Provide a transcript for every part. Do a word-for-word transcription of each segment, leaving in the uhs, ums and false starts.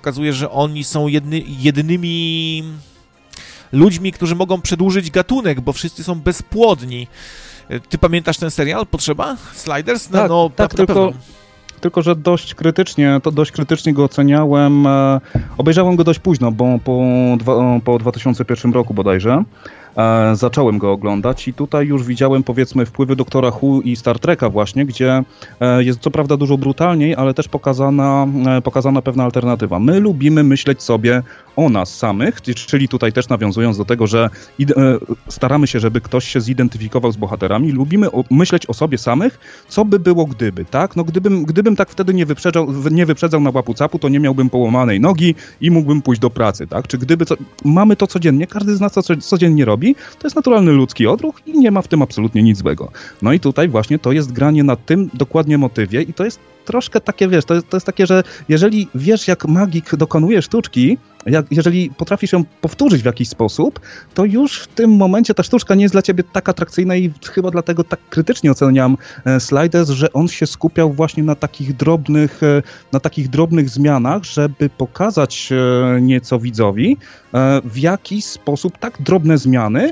okazuje, że oni są jedny, jedynymi ludźmi, którzy mogą przedłużyć gatunek, bo wszyscy są bezpłodni. Ty pamiętasz ten serial? Potrzeba? Sliders? No, tak, no, tak na tylko, pewno. tylko, że dość krytycznie, to dość krytycznie go oceniałem. E, obejrzałem go dość późno, bo po, dwa, po dwa tysiące pierwszym roku bodajże. E, zacząłem go oglądać i tutaj już widziałem, powiedzmy, wpływy Doktora Who i Star Treka właśnie, gdzie e, jest co prawda dużo brutalniej, ale też pokazana, e, pokazana pewna alternatywa. My lubimy myśleć sobie o nas samych, czyli tutaj też nawiązując do tego, że ide- e, staramy się, żeby ktoś się zidentyfikował z bohaterami, lubimy o, myśleć o sobie samych, co by było gdyby, tak? No gdybym, gdybym tak wtedy nie wyprzedzał, nie wyprzedzał na łapu-capu, to nie miałbym połamanej nogi i mógłbym pójść do pracy, tak? Czy gdyby... Co... Mamy to codziennie, każdy z nas to codziennie robi, to jest naturalny ludzki odruch i nie ma w tym absolutnie nic złego. No i tutaj właśnie to jest granie na tym dokładnie motywie i to jest troszkę takie, wiesz, to jest, to jest takie, że jeżeli wiesz, jak magik dokonuje sztuczki, jak, jeżeli potrafisz ją powtórzyć w jakiś sposób, to już w tym momencie ta sztuczka nie jest dla ciebie tak atrakcyjna i chyba dlatego tak krytycznie oceniam e, Sliders, że on się skupiał właśnie na takich drobnych, e, na takich drobnych zmianach, żeby pokazać e, nieco widzowi, e, w jaki sposób tak drobne zmiany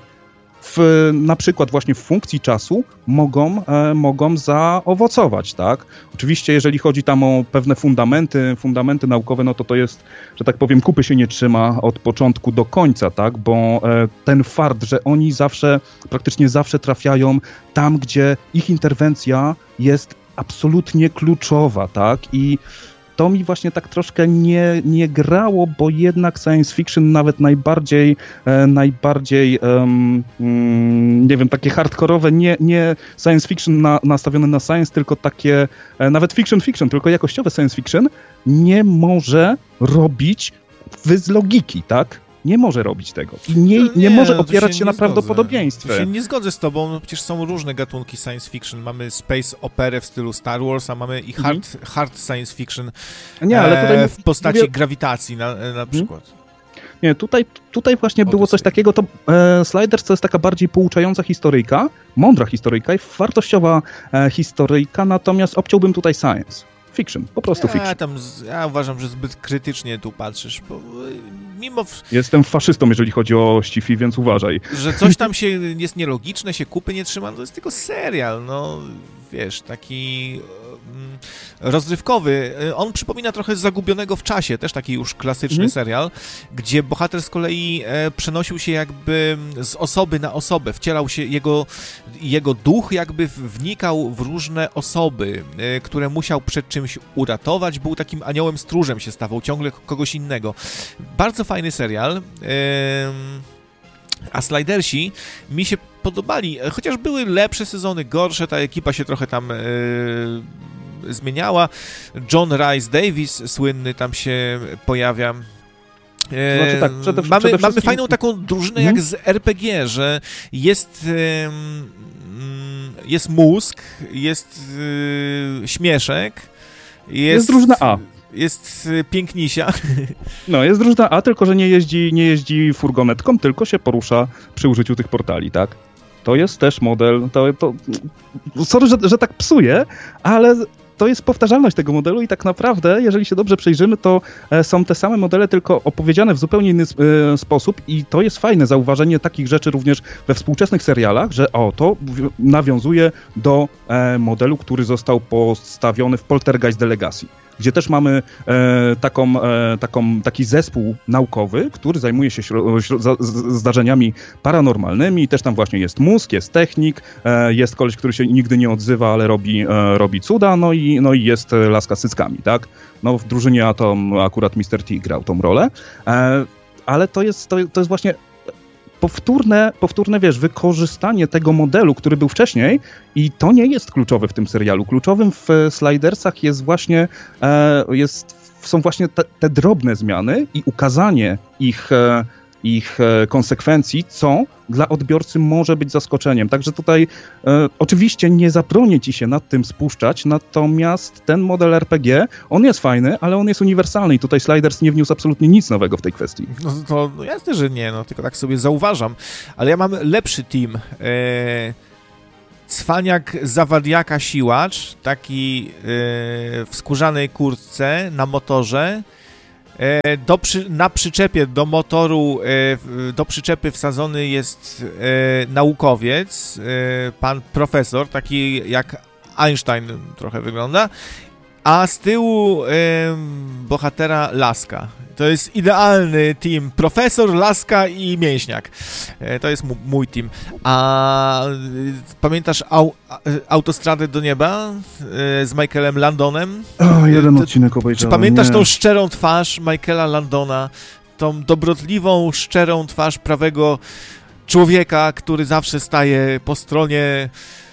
w, na przykład właśnie w funkcji czasu mogą, e, mogą zaowocować, tak? Oczywiście jeżeli chodzi tam o pewne fundamenty, fundamenty naukowe, no to to jest, że tak powiem, kupy się nie trzyma od początku do końca, tak? Bo e, ten fakt, że oni zawsze, praktycznie zawsze trafiają tam, gdzie ich interwencja jest absolutnie kluczowa, tak? I to mi właśnie tak troszkę nie, nie grało, bo jednak science fiction nawet najbardziej, e, najbardziej um, mm, nie wiem, takie hardkorowe, nie, nie science fiction na, nastawione na science, tylko takie, e, nawet fiction fiction, tylko jakościowe science fiction nie może robić z logiki, tak? Nie może robić tego. I nie, no nie, nie może no opierać się się nie na prawdopodobieństwie. To się nie zgodzę z tobą, no przecież są różne gatunki science fiction. Mamy space operę w stylu Star Wars, a mamy i hard, mhm. hard science fiction nie, ale tutaj e, w postaci mówię... grawitacji na, na przykład. Mhm. Nie, tutaj, tutaj właśnie było coś takiego, to e, Sliders to jest taka bardziej pouczająca historyjka, mądra historyjka i wartościowa e, historyjka, natomiast obciąłbym tutaj science. Fiction, po prostu ja, fiction. Tam, ja uważam, że zbyt krytycznie tu patrzysz, bo mimo... W... Jestem faszystą, jeżeli chodzi o sci-fi, więc uważaj. Że coś tam się jest nielogiczne, się kupy nie trzyma, no to jest tylko serial, no wiesz, taki mm, rozrywkowy. On przypomina trochę Zagubionego w czasie, też taki już klasyczny mhm. serial, gdzie bohater z kolei e, przenosił się jakby z osoby na osobę, wcielał się, jego, jego duch jakby wnikał w różne osoby, e, które musiał przed czymś uratować, był takim aniołem stróżem się stawał, ciągle kogoś innego. Bardzo fajny serial. E, A Slidersi mi się podobali, chociaż były lepsze sezony, gorsze, ta ekipa się trochę tam e, zmieniała. John Rhys Davies, słynny, tam się pojawia. E, znaczy tak, przede, mamy, przede mamy fajną taką drużynę hmm? jak z R P G, że jest e, jest mózg, jest e, śmieszek, jest, jest drużyna A. Jest pięknisia. No, jest drużyna A, tylko że nie jeździ, nie jeździ furgonetką, tylko się porusza przy użyciu tych portali, tak? To jest też model, to, to sorry, że, że tak psuję, ale to jest powtarzalność tego modelu i tak naprawdę, jeżeli się dobrze przyjrzymy, to są te same modele, tylko opowiedziane w zupełnie inny e, sposób i to jest fajne zauważenie takich rzeczy również we współczesnych serialach, że o, to w, nawiązuje do e, modelu, który został postawiony w Poltergeist The Legacy, gdzie też mamy e, taką, e, taką, taki zespół naukowy, który zajmuje się śro- śro- za- zdarzeniami paranormalnymi. Też tam właśnie jest mózg, jest technik, e, jest koleś, który się nigdy nie odzywa, ale robi, e, robi cuda, no i, no i jest laska z cyckami, tak? No w drużynie Atom akurat mister T grał tą rolę, e, ale to jest, to, to jest właśnie powtórne, powtórne, wiesz, wykorzystanie tego modelu, który był wcześniej i to nie jest kluczowe w tym serialu. Kluczowym w Slidersach jest właśnie, e, jest, są właśnie te, te drobne zmiany i ukazanie ich, e, ich e, konsekwencji, co dla odbiorcy może być zaskoczeniem. Także tutaj e, oczywiście nie zabronię ci się nad tym spuszczać, natomiast ten model R P G, on jest fajny, ale on jest uniwersalny i tutaj Sliders nie wniósł absolutnie nic nowego w tej kwestii. No to no jasne, że nie, no tylko tak sobie zauważam, ale ja mam lepszy team. E, cwaniak zawadiaka siłacz, taki e, w skórzanej kurtce, na motorze, Do przy, na przyczepie do motoru, do przyczepy wsadzony jest naukowiec, pan profesor, taki jak Einstein trochę wygląda, a z tyłu bohatera laska. To jest idealny team. Profesor, laska i mięśniak. To jest m- mój team. A pamiętasz au, Autostradę do nieba z Michaelem Landonem? O, jeden odcinek obejrzałem. Czy pamiętasz nie. tą szczerą twarz Michaela Landona? Tą dobrotliwą, szczerą twarz prawego człowieka, który zawsze staje po stronie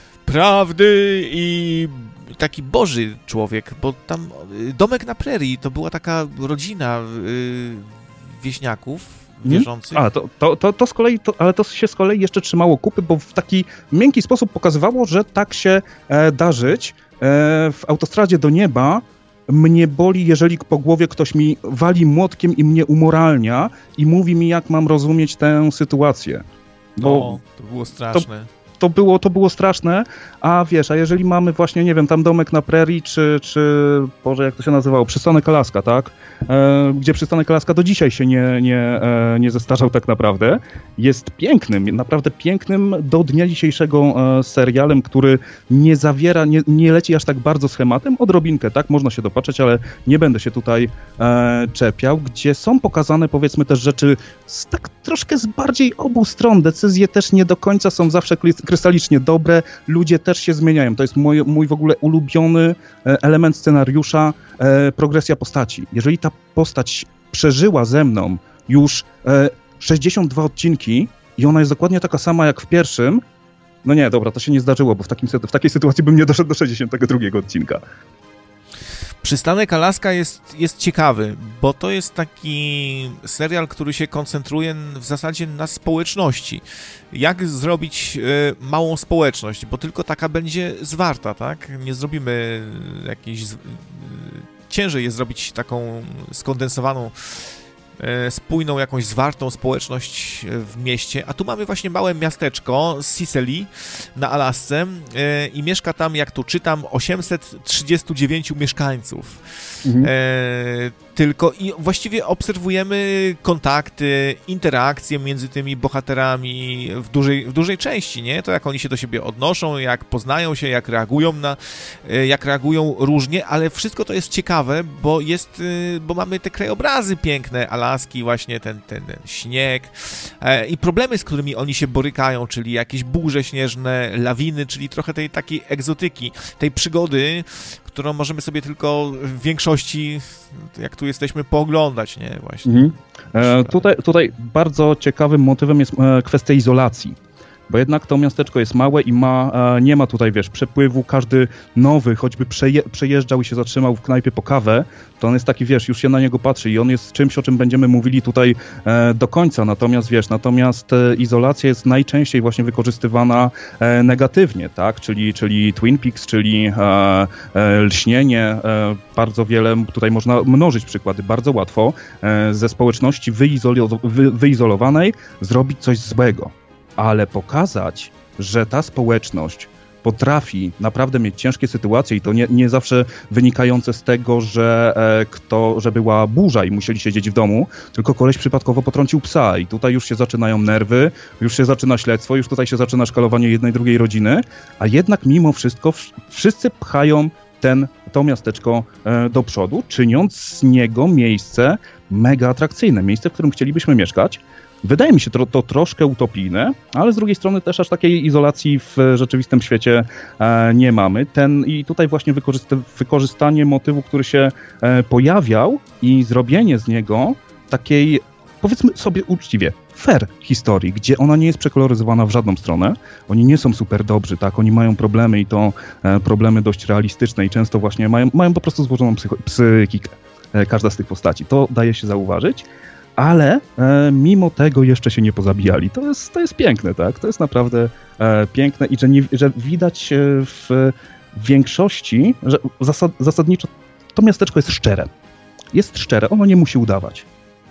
prawdy i taki boży człowiek, bo tam Domek na Prerii to była taka rodzina yy, wieśniaków wierzących. A, to, to, to, to z kolei, to, ale to się z kolei jeszcze trzymało kupy, bo w taki miękki sposób pokazywało, że tak się e, da żyć. E, w Autostradzie do nieba mnie boli, jeżeli po głowie ktoś mi wali młotkiem i mnie umoralnia i mówi mi, jak mam rozumieć tę sytuację. Bo no, to było straszne. To, To było, to było straszne, a wiesz, a jeżeli mamy właśnie, nie wiem, tam Domek na Prerii, czy, czy Boże, jak to się nazywało, Przystanek Alaska, tak? E, gdzie Przystanek Alaska do dzisiaj się nie, nie, e, nie zestarzał tak naprawdę. Jest pięknym, naprawdę pięknym do dnia dzisiejszego e, serialem, który nie zawiera, nie, nie leci aż tak bardzo schematem, odrobinkę, tak? Można się dopatrzeć, ale nie będę się tutaj e, czepiał, gdzie są pokazane, powiedzmy, też rzeczy z tak troszkę z bardziej obu stron. Decyzje też nie do końca są zawsze krystalicznie dobre, ludzie też się zmieniają. To jest mój, mój w ogóle ulubiony element scenariusza, e, progresja postaci. Jeżeli ta postać przeżyła ze mną już e, sześćdziesiąt dwa odcinki i ona jest dokładnie taka sama jak w pierwszym, no nie, dobra, to się nie zdarzyło, bo w, takim, w takiej sytuacji bym nie doszedł do sześćdziesiątego drugiego odcinka. Przystanek Alaska jest, jest ciekawy, bo to jest taki serial, który się koncentruje w zasadzie na społeczności. Jak zrobić y, małą społeczność, bo tylko taka będzie zwarta, tak? Nie zrobimy jakiejś... Y, ciężej jest zrobić taką skondensowaną, y, spójną, jakąś zwartą społeczność w mieście, a tu mamy właśnie małe miasteczko Sicily na Alasce y, i mieszka tam, jak tu czytam, osiemset trzydzieści dziewięć mieszkańców. Mhm. E, tylko i właściwie obserwujemy kontakty, interakcje między tymi bohaterami w dużej, w dużej części, nie? To jak oni się do siebie odnoszą, jak poznają się, jak reagują na, jak reagują różnie, ale wszystko to jest ciekawe, bo jest, bo mamy te krajobrazy piękne Alaski, właśnie ten, ten, ten śnieg e, i problemy, z którymi oni się borykają, czyli jakieś burze śnieżne, lawiny, czyli trochę tej takiej egzotyki, tej przygody, którą możemy sobie tylko w większości, jak tu jesteśmy, pooglądać, nie? Właśnie. Mhm. E, tutaj, tutaj bardzo ciekawym motywem jest e, kwestia izolacji, bo jednak to miasteczko jest małe i ma, e, nie ma tutaj, wiesz, przepływu, każdy nowy, choćby przeje, przejeżdżał i się zatrzymał w knajpie po kawę, to on jest taki, wiesz, już się na niego patrzy i on jest czymś, o czym będziemy mówili tutaj e, do końca, natomiast, wiesz, natomiast e, izolacja jest najczęściej właśnie wykorzystywana e, negatywnie, tak, czyli, czyli Twin Peaks, czyli e, e, lśnienie, e, bardzo wiele, tutaj można mnożyć przykłady, bardzo łatwo e, ze społeczności wyizolo, wy, wyizolowanej zrobić coś złego, ale pokazać, że ta społeczność potrafi naprawdę mieć ciężkie sytuacje i to nie, nie zawsze wynikające z tego, że e, kto, że była burza i musieli siedzieć w domu, tylko koleś przypadkowo potrącił psa i tutaj już się zaczynają nerwy, już się zaczyna śledztwo, już tutaj się zaczyna szkalowanie jednej, drugiej rodziny, a jednak mimo wszystko w, wszyscy pchają ten, to miasteczko e, do przodu, czyniąc z niego miejsce mega atrakcyjne, miejsce, w którym chcielibyśmy mieszkać. Wydaje mi się to, to troszkę utopijne, ale z drugiej strony też aż takiej izolacji w rzeczywistym świecie e, nie mamy. Ten, i tutaj właśnie wykorzysta- wykorzystanie motywu, który się e, pojawiał i zrobienie z niego takiej, powiedzmy sobie uczciwie, fair historii, gdzie ona nie jest przekoloryzowana w żadną stronę. Oni nie są super dobrzy, tak? Oni mają problemy i to e, problemy dość realistyczne i często właśnie mają, mają po prostu złożoną psycho- psychikę. E, każda z tych postaci. To daje się zauważyć. Ale e, mimo tego jeszcze się nie pozabijali. To jest, to jest piękne, tak? To jest naprawdę e, piękne i że, nie, że widać e, w większości, że zasad, zasadniczo to miasteczko jest szczere. Jest szczere, ono nie musi udawać.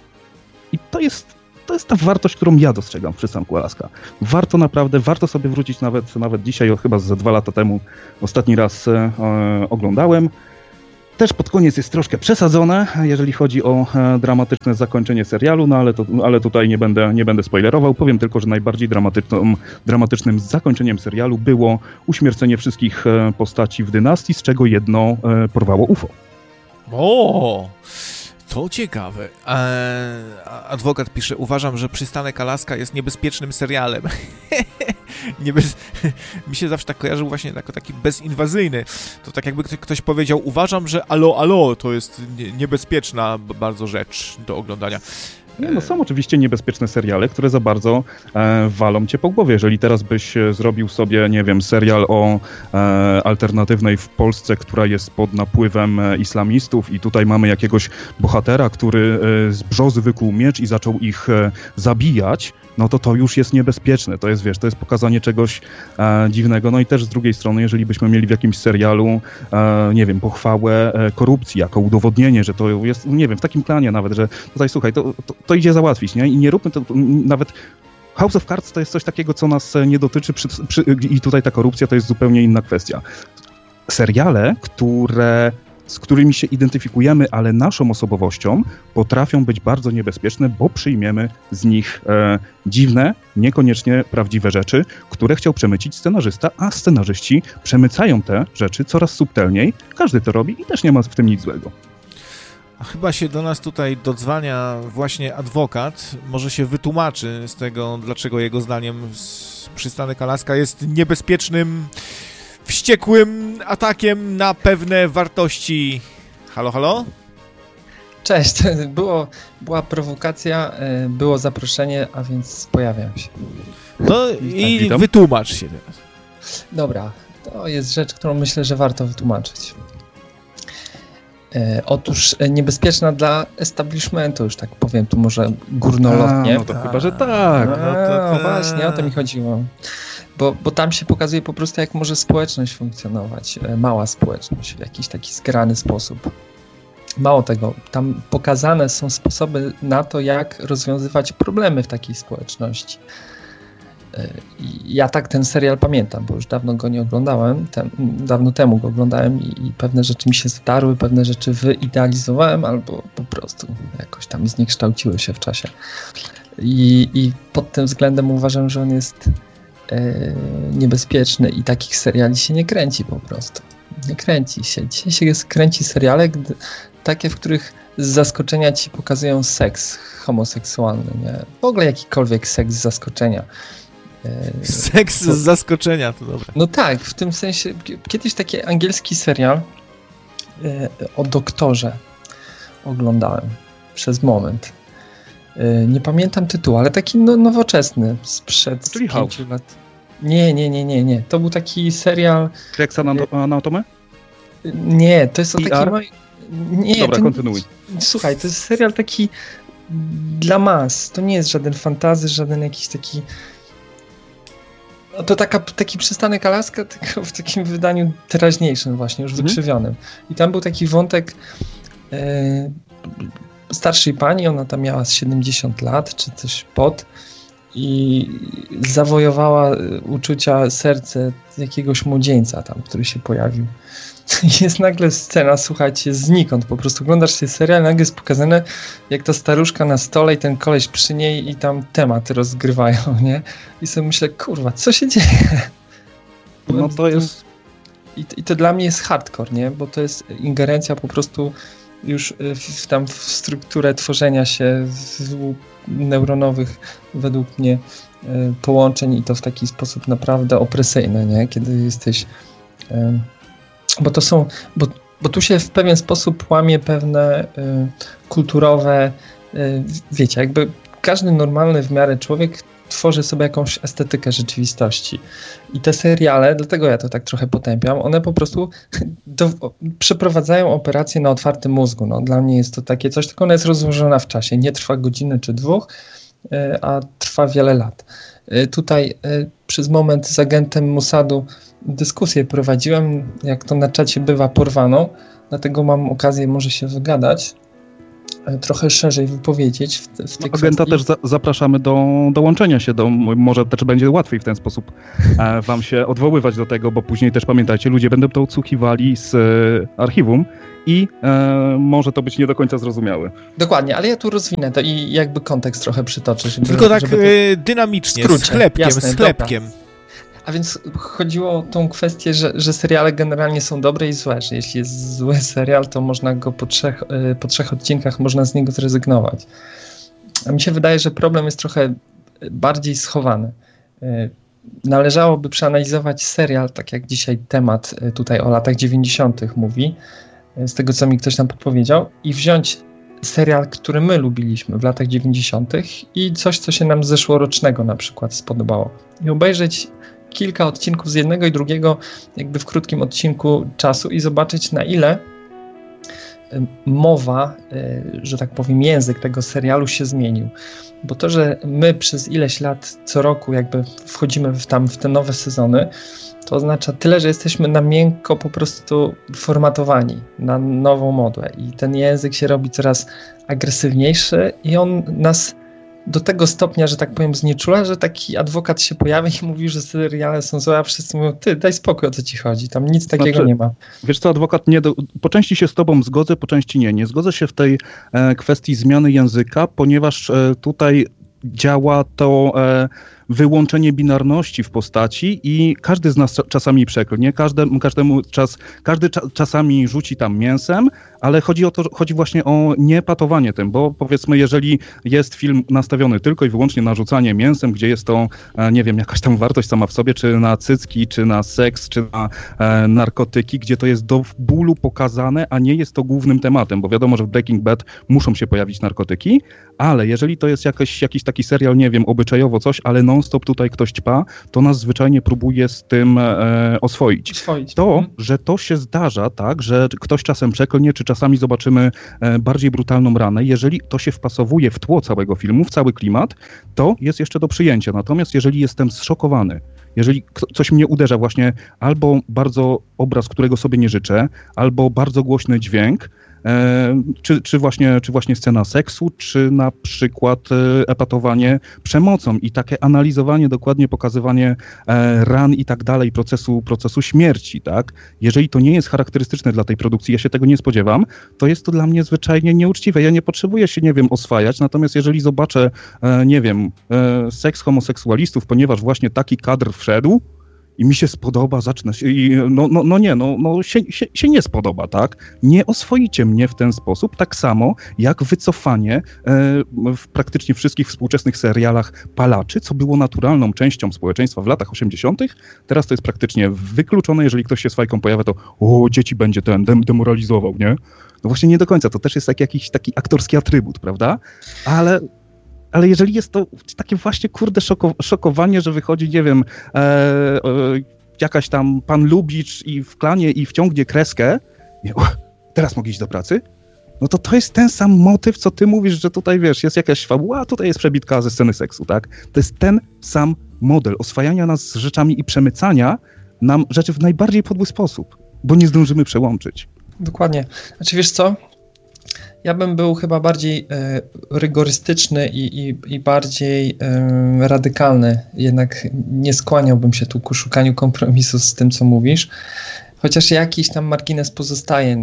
I to jest, to jest ta wartość, którą ja dostrzegam w Przystanku Alaska. Warto naprawdę, warto sobie wrócić nawet, nawet dzisiaj, chyba ze dwa lata temu ostatni raz e, oglądałem. też pod koniec jest troszkę przesadzone, jeżeli chodzi o e, dramatyczne zakończenie serialu, no ale, to, ale tutaj nie będę, nie będę spoilerował. Powiem tylko, że najbardziej dramatyczną, dramatycznym zakończeniem serialu było uśmiercenie wszystkich e, postaci w dynastii, z czego jedno e, porwało U F O. O, to ciekawe. Eee, adwokat pisze, uważam, że Przystanek Alaska jest niebezpiecznym serialem. Niebez... Mi się zawsze tak kojarzył właśnie jako taki bezinwazyjny. To tak jakby ktoś powiedział, uważam, że alo, alo, to jest niebezpieczna bardzo rzecz do oglądania. Nie, no są oczywiście niebezpieczne seriale, które za bardzo e, walą cię po głowie. Jeżeli teraz byś zrobił sobie, nie wiem, serial o e, alternatywnej w Polsce, która jest pod napływem e, islamistów i tutaj mamy jakiegoś bohatera, który e, z brzozy wykuł miecz i zaczął ich e, zabijać, no to to już jest niebezpieczne. To jest, wiesz, to jest pokazanie czegoś e, dziwnego. No i też z drugiej strony, jeżeli byśmy mieli w jakimś serialu, e, nie wiem, pochwałę e, korupcji, jako udowodnienie, że to jest, nie wiem, w takim planie nawet, że tutaj, słuchaj, to, to, to idzie załatwić, nie? I nie róbmy to, to nawet House of Cards to jest coś takiego, co nas nie dotyczy przy, przy, i tutaj ta korupcja to jest zupełnie inna kwestia. Seriale, które z którymi się identyfikujemy, ale naszą osobowością, potrafią być bardzo niebezpieczne, bo przyjmiemy z nich e, dziwne, niekoniecznie prawdziwe rzeczy, które chciał przemycić scenarzysta, a scenarzyści przemycają te rzeczy coraz subtelniej. Każdy to robi i też nie ma w tym nic złego. A chyba się do nas tutaj dodzwania właśnie adwokat, może się wytłumaczy z tego, dlaczego jego zdaniem Przystanek Alaska jest niebezpiecznym, wściekłym atakiem na pewne wartości. Halo, halo? Cześć, było, była prowokacja, było zaproszenie, a więc pojawiam się. No i tak, wytłumacz się teraz. Dobra, to jest rzecz, którą myślę, że warto wytłumaczyć. E, otóż niebezpieczna dla establishmentu, już tak powiem, tu może górnolotnie. A, no to a, chyba, że tak. A, no to, to... Właśnie, o to mi chodziło. Bo, bo tam się pokazuje po prostu, jak może społeczność funkcjonować, mała społeczność, w jakiś taki skrajny sposób. Mało tego, tam pokazane są sposoby na to, jak rozwiązywać problemy w takiej społeczności. I ja tak ten serial pamiętam, bo już dawno go nie oglądałem, tem, dawno temu go oglądałem i, i pewne rzeczy mi się zdarły, pewne rzeczy wyidealizowałem albo po prostu jakoś tam zniekształciły się w czasie. I, i pod tym względem uważam, że on jest e, niebezpieczny i takich seriali się nie kręci po prostu. Nie kręci się. Dzisiaj się kręci seriale, gdy, takie, w których z zaskoczenia ci pokazują seks homoseksualny, nie? W ogóle jakikolwiek seks z zaskoczenia. Seks z zaskoczenia, to dobre. No tak, w tym sensie, kiedyś taki angielski serial e, o doktorze oglądałem przez moment. E, nie pamiętam tytułu, ale taki no, nowoczesny, sprzed Czyli pięciu lat. Nie, nie, nie, nie, nie. To był taki serial... Grey's Anatomy? Nie, to jest o takim... Nie, Dobra, to, kontynuuj. Słuchaj, to jest serial taki dla mas. To nie jest żaden fantazy, żaden jakiś taki... No to taka, taki Przystanek Alaska, tylko w takim wydaniu teraźniejszym właśnie, już wykrzywionym. I tam był taki wątek e, starszej pani, ona tam miała siedemdziesiąt lat, czy coś pod, i zawojowała uczucia, serce jakiegoś młodzieńca tam, który się pojawił. Jest nagle scena, słuchajcie, znikąd, po prostu oglądasz się serial, nagle jest pokazane, jak ta staruszka na stole i ten koleś przy niej i tam tematy rozgrywają, nie? I sobie myślę, kurwa, co się dzieje? No to jest... I, i to dla mnie jest hardcore, nie? Bo to jest ingerencja po prostu już w, tam w strukturę tworzenia się z neuronowych, według mnie, połączeń i to w taki sposób naprawdę opresyjny, nie? Kiedy jesteś... Bo to są, bo, bo tu się w pewien sposób łamie pewne y, kulturowe, y, wiecie, jakby każdy normalny w miarę człowiek tworzy sobie jakąś estetykę rzeczywistości. I te seriale, dlatego ja to tak trochę potępiam, one po prostu do, przeprowadzają operację na otwartym mózgu. No, dla mnie jest to takie coś, tylko ona jest rozłożona w czasie. Nie trwa godziny czy dwóch, y, a trwa wiele lat. Y, tutaj y, przez moment z agentem Mossadu dyskusję prowadziłem, jak to na czacie bywa, porwaną, dlatego mam okazję może się wygadać. trochę szerzej wypowiedzieć w, w tej Agenta kwestii. też za, zapraszamy do dołączenia się, do, może też będzie łatwiej w ten sposób e, wam się odwoływać do tego, bo później też pamiętajcie, ludzie będą to odsłuchiwali z e, archiwum i e, może to być nie do końca zrozumiałe. Dokładnie, ale ja tu rozwinę to i jakby kontekst trochę przytoczę. Żeby, Tylko tak żeby to... y, dynamicznie, Skrócie, z chlebkiem, jasne, z chlebkiem. A więc chodziło o tą kwestię, że, że seriale generalnie są dobre i złe, że jeśli jest zły serial, to można go po trzech, po trzech odcinkach, można z niego zrezygnować. A mi się wydaje, że problem jest trochę bardziej schowany. Należałoby przeanalizować serial, tak jak dzisiaj temat tutaj o latach dziewięćdziesiątych mówi, z tego co mi ktoś tam podpowiedział, i wziąć serial, który my lubiliśmy w latach dziewięćdziesiątych i coś, co się nam z zeszłorocznego na przykład spodobało. I obejrzeć kilka odcinków z jednego i drugiego jakby w krótkim odcinku czasu i zobaczyć, na ile mowa, że tak powiem, język tego serialu się zmienił. Bo to, że my przez ileś lat co roku jakby wchodzimy w, tam w te nowe sezony, to oznacza tyle, że jesteśmy na miękko po prostu formatowani na nową modłę i ten język się robi coraz agresywniejszy i on nas do tego stopnia, że tak powiem, znieczula, że taki adwokat się pojawia i mówi, że seriale są złe, a wszyscy mówią, ty, daj spokój, o co ci chodzi, tam nic takiego znaczy, nie ma. Wiesz co, adwokat, nie do, po części się z tobą zgodzę, po części nie. Nie zgodzę się w tej e, kwestii zmiany języka, ponieważ e, tutaj działa to e, wyłączenie binarności w postaci i każdy z nas czasami przeklnie, każdy, każdemu czas, każdy cza, czasami rzuci tam mięsem, ale chodzi o to, chodzi właśnie o niepatowanie tym, bo powiedzmy, jeżeli jest film nastawiony tylko i wyłącznie na rzucanie mięsem, gdzie jest to, nie wiem, jakaś tam wartość sama w sobie, czy na cycki, czy na seks, czy na e, narkotyki, gdzie to jest do bólu pokazane, a nie jest to głównym tematem, bo wiadomo, że w Breaking Bad muszą się pojawić narkotyki, ale jeżeli to jest jakiś, jakiś taki serial, nie wiem, obyczajowo coś, ale non-stop tutaj ktoś ćpa, to nas zwyczajnie próbuje z tym e, oswoić. oswoić. To, mhm. że to się zdarza, tak, że ktoś czasem przeklnie, czy czasami zobaczymy e, bardziej brutalną ranę, jeżeli to się wpasowuje w tło całego filmu, w cały klimat, to jest jeszcze do przyjęcia. Natomiast jeżeli jestem zszokowany, jeżeli coś mnie uderza właśnie, albo bardzo obraz, którego sobie nie życzę, albo bardzo głośny dźwięk, E, czy, czy, właśnie, czy właśnie scena seksu, czy na przykład e, epatowanie przemocą i takie analizowanie, dokładnie pokazywanie e, ran i tak dalej, procesu, procesu śmierci, tak? Jeżeli to nie jest charakterystyczne dla tej produkcji, ja się tego nie spodziewam, to jest to dla mnie zwyczajnie nieuczciwe. Ja nie potrzebuję się, nie wiem, oswajać, natomiast jeżeli zobaczę, e, nie wiem, e, seks homoseksualistów, ponieważ właśnie taki kadr wszedł, i mi się spodoba, zacznę się, i no, no, no nie, no, no się, się, się nie spodoba, tak? Nie oswoicie mnie w ten sposób, tak samo jak wycofanie e, w praktycznie wszystkich współczesnych serialach palaczy, co było naturalną częścią społeczeństwa w latach osiemdziesiątych. Teraz to jest praktycznie wykluczone, jeżeli ktoś się z fajką pojawia, to o, dzieci będzie ten dem- demoralizował, nie? No właśnie nie do końca, to też jest tak, jakiś taki aktorski atrybut, prawda? Ale... Ale jeżeli jest to takie właśnie, kurde, szoko, szokowanie, że wychodzi, nie wiem, e, e, jakaś tam pan Lubicz i wklanie i wciągnie kreskę, i, o, teraz mogę iść do pracy, no to to jest ten sam motyw, co ty mówisz, że tutaj, wiesz, jest jakaś fabuła, a tutaj jest przebitka ze sceny seksu, tak? To jest ten sam model oswajania nas z rzeczami i przemycania nam rzeczy w najbardziej podły sposób, bo nie zdążymy przełączyć. Dokładnie. Znaczy, wiesz co? Ja bym był chyba bardziej e, rygorystyczny i, i, i bardziej e, radykalny. Jednak nie skłaniałbym się tu ku szukaniu kompromisu z tym, co mówisz. Chociaż jakiś tam margines pozostaje.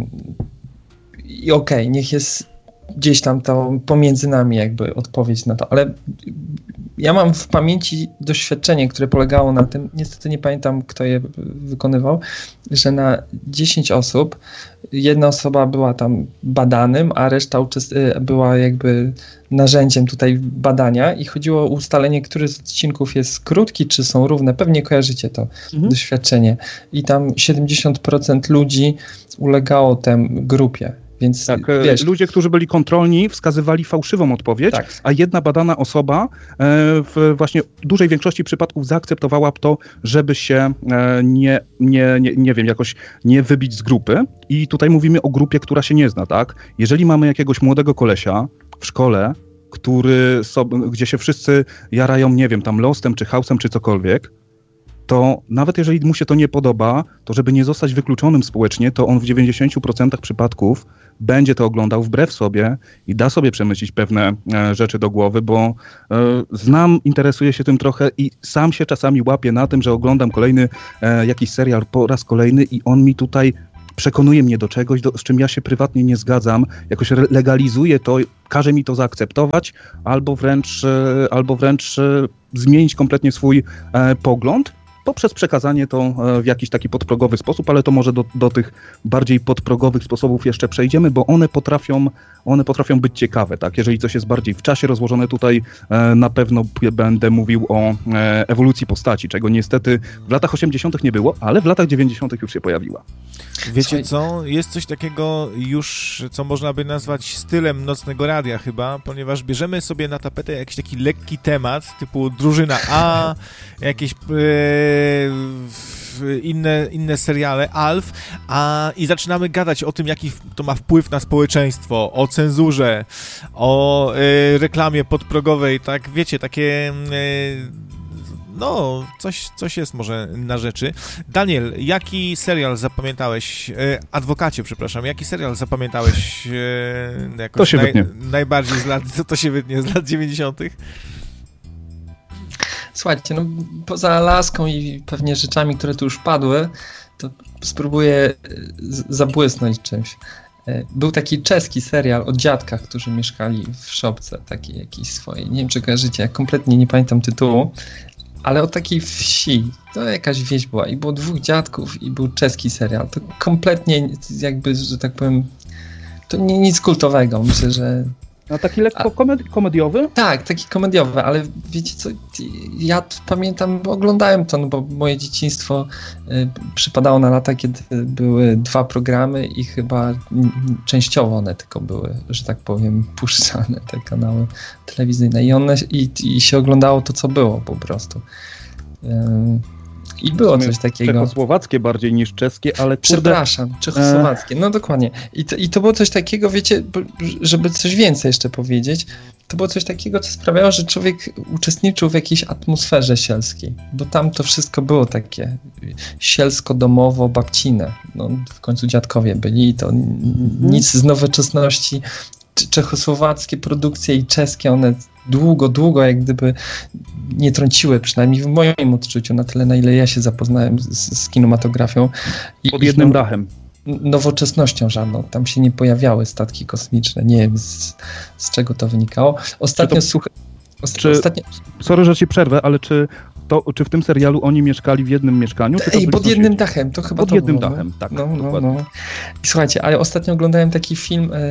I okej, okay, niech jest gdzieś tam to pomiędzy nami jakby odpowiedź na to. Ale ja mam w pamięci doświadczenie, które polegało na tym, niestety nie pamiętam, kto je wykonywał, że na dziesięć osób jedna osoba była tam badanym, a reszta uczest- była jakby narzędziem tutaj badania i chodziło o ustalenie, który z odcinków jest krótki, czy są równe. Pewnie kojarzycie to mhm. doświadczenie. I tam siedemdziesiąt procent ludzi ulegało tej grupie. Więc, tak, wiesz, ludzie, którzy byli kontrolni, wskazywali fałszywą odpowiedź, tak. a jedna badana osoba e, w właśnie dużej większości przypadków zaakceptowała to, żeby się e, nie, nie, nie, nie wiem, jakoś nie wybić z grupy. I tutaj mówimy o grupie, która się nie zna, tak? Jeżeli mamy jakiegoś młodego kolesia w szkole, który sobie, gdzie się wszyscy jarają, nie wiem, tam Lostem, czy House'em, czy cokolwiek, to nawet jeżeli mu się to nie podoba, to żeby nie zostać wykluczonym społecznie, to on w dziewięćdziesięciu procentach przypadków będzie to oglądał wbrew sobie i da sobie przemyśleć pewne e, rzeczy do głowy, bo e, znam, interesuję się tym trochę i sam się czasami łapię na tym, że oglądam kolejny e, jakiś serial po raz kolejny i on mi tutaj przekonuje mnie do czegoś, do, z czym ja się prywatnie nie zgadzam, jakoś legalizuje to, każe mi to zaakceptować, albo wręcz, e, albo wręcz e, zmienić kompletnie swój e, pogląd, poprzez przekazanie to w jakiś taki podprogowy sposób, ale to może do, do tych bardziej podprogowych sposobów jeszcze przejdziemy, bo one potrafią, one potrafią być ciekawe, tak? Jeżeli coś jest bardziej w czasie rozłożone, tutaj e, na pewno będę mówił o e, ewolucji postaci, czego niestety w latach osiemdziesiątych nie było, ale w latach dziewięćdziesiątych już się pojawiła. Wiecie co? Jest coś takiego już, co można by nazwać stylem nocnego radia chyba, ponieważ bierzemy sobie na tapetę jakiś taki lekki temat, typu drużyna A, jakieś e, inne, inne seriale, Alf, a i zaczynamy gadać o tym, jaki to ma wpływ na społeczeństwo, o cenzurze, o e, reklamie podprogowej, tak, wiecie, takie... E, No, coś, coś jest może na rzeczy. Daniel, jaki serial zapamiętałeś, e, adwokacie, przepraszam, jaki serial zapamiętałeś e, jakoś to się naj, wytnie. najbardziej z lat, to się wytnie, z lat dziewięćdziesiątych? Słuchajcie, no poza Alaską i pewnie rzeczami, które tu już padły, to spróbuję z- zabłysnąć czymś. Był taki czeski serial o dziadkach, którzy mieszkali w szopce, takiej jakiejś swojej, nie wiem czy kojarzycie, ja kompletnie nie pamiętam tytułu, ale o takiej wsi, to jakaś wieś była i było dwóch dziadków i był czeski serial, to kompletnie jakby, że tak powiem, to nie, nic kultowego, myślę, że... A taki lekko komedi- komediowy? Tak, taki komediowy, ale wiecie co, ja pamiętam, oglądałem to, no bo moje dzieciństwo y, przypadało na lata, kiedy były dwa programy i chyba m, częściowo one tylko były, że tak powiem, puszczane, te kanały telewizyjne i one i, i się oglądało to, co było po prostu. Y, I było coś takiego. Czechosłowackie bardziej niż czeskie, ale kurde... Przepraszam, czechosłowackie, no dokładnie. I to, I to było coś takiego, wiecie, żeby coś więcej jeszcze powiedzieć, to było coś takiego, co sprawiało, że człowiek uczestniczył w jakiejś atmosferze sielskiej, bo tam to wszystko było takie sielsko-domowo-babcine. No, w końcu dziadkowie byli i to nic z nowoczesności. Czechosłowackie produkcje i czeskie, one długo, długo jak gdyby nie trąciły, przynajmniej w moim odczuciu, na tyle, na ile ja się zapoznałem z, z kinematografią. I, Pod jednym i dachem. Nowoczesnością żadną. Tam się nie pojawiały statki kosmiczne. Nie wiem, z, z czego to wynikało. Ostatnio to, słuchaj... Czy, ostatnio... Sorry, że ci przerwę, ale czy, to, czy w tym serialu oni mieszkali w jednym mieszkaniu? Czy to Ej, pod jednym dachem, to chyba Pod to jednym było, dachem, tak. No, no, dokładnie. no. I słuchajcie, ale ostatnio oglądałem taki film, e, e,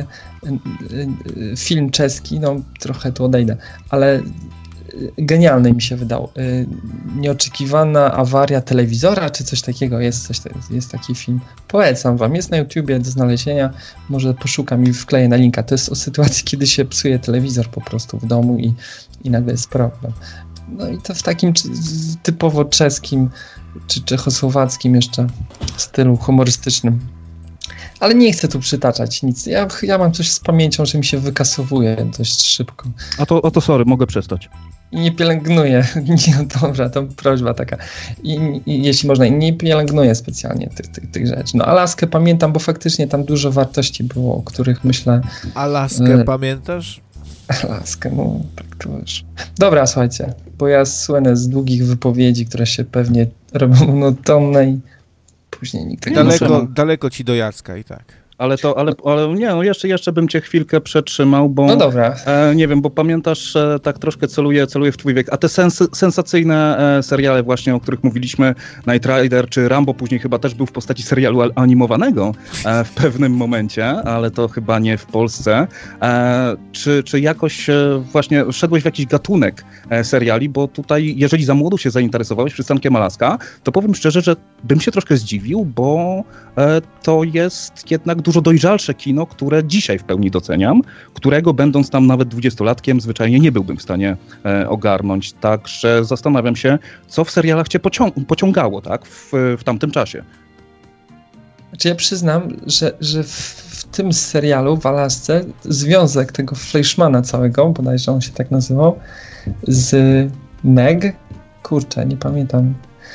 e, film czeski, no trochę tu odejdę, ale genialny mi się wydał. E, Nieoczekiwana awaria telewizora, czy coś takiego, jest, coś, jest taki film. Polecam wam, jest na YouTubie do znalezienia, może poszukam i wkleję na linka. To jest o sytuacji, kiedy się psuje telewizor po prostu w domu i, i nagle jest problem. No i to w takim typowo czeskim czy czechosłowackim jeszcze stylu humorystycznym. Ale nie chcę tu przytaczać nic. Ja, ja mam coś z pamięcią, że mi się wykasowuje dość szybko. A to, a to sorry, mogę przestać. I nie pielęgnuję. Nie, dobra, to prośba taka. I, i jeśli można, nie pielęgnuję specjalnie tych, tych, tych rzeczy. No Alaskę pamiętam, bo faktycznie tam dużo wartości było, o których myślę... Alaskę y- pamiętasz? Alaskę, no tak to już. Dobra, słuchajcie, bo ja słynę z długich wypowiedzi, które się pewnie robią monotonne i później nikt tego nie Daleko, daleko ci do Jacka i tak. Ale to, ale, ale nie, no jeszcze, jeszcze bym cię chwilkę przetrzymał, bo... No dobra. E, nie wiem, bo pamiętasz, e, tak troszkę celuję, celuję w twój wiek, a te sens, sensacyjne e, seriale właśnie, o których mówiliśmy, Knight Rider czy Rambo, później chyba też był w postaci serialu animowanego e, w pewnym momencie, ale to chyba nie w Polsce. E, czy, czy jakoś e, właśnie szedłeś w jakiś gatunek e, seriali, bo tutaj, jeżeli za młodu się zainteresowałeś Przystankiem Alaska, to powiem szczerze, że bym się troszkę zdziwił, bo e, to jest jednak dużo dojrzalsze kino, które dzisiaj w pełni doceniam, którego będąc tam nawet dwudziestolatkiem zwyczajnie nie byłbym w stanie e, ogarnąć. Także zastanawiam się, co w serialach cię pocią- pociągało, tak, w, w tamtym czasie. Znaczy ja przyznam, że, że w, w tym serialu, w Alasce, związek tego Fleischmana całego, bodajże on się tak nazywał, z Meg, kurczę, nie pamiętam,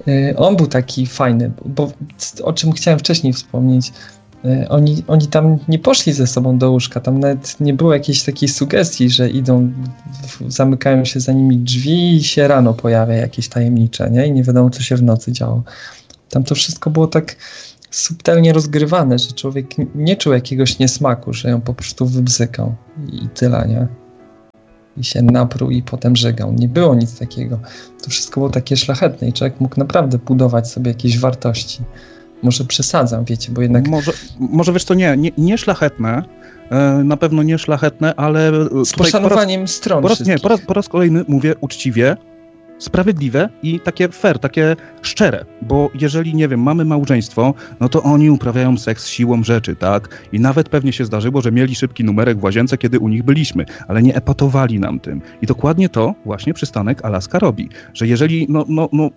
on był taki fajny, bo o czym chciałem wcześniej wspomnieć, Oni, oni tam nie poszli ze sobą do łóżka, tam nawet nie było jakiejś takiej sugestii, że idą, zamykają się za nimi drzwi i się rano pojawia jakieś tajemnicze, nie? I nie wiadomo, co się w nocy działo. Tam to wszystko było tak subtelnie rozgrywane, że człowiek nie czuł jakiegoś niesmaku, że ją po prostu wybzykał i tyle, nie? I się napruł i potem żegał. Nie było nic takiego. To wszystko było takie szlachetne i człowiek mógł naprawdę budować sobie jakieś wartości. Może przesadzam, wiecie, bo jednak... Może, może wiesz co, nie, nie, nie szlachetne, e, na pewno nie szlachetne, ale... Z poszanowaniem po raz, stron po raz, Nie, po raz, po raz kolejny mówię uczciwie, sprawiedliwe i takie fair, takie szczere, bo jeżeli, nie wiem, mamy małżeństwo, no to oni uprawiają seks siłą rzeczy, tak? I nawet pewnie się zdarzyło, że mieli szybki numerek w łazience, kiedy u nich byliśmy, ale nie epatowali nam tym. I dokładnie to właśnie przystanek Alaska robi, że jeżeli, no, no, no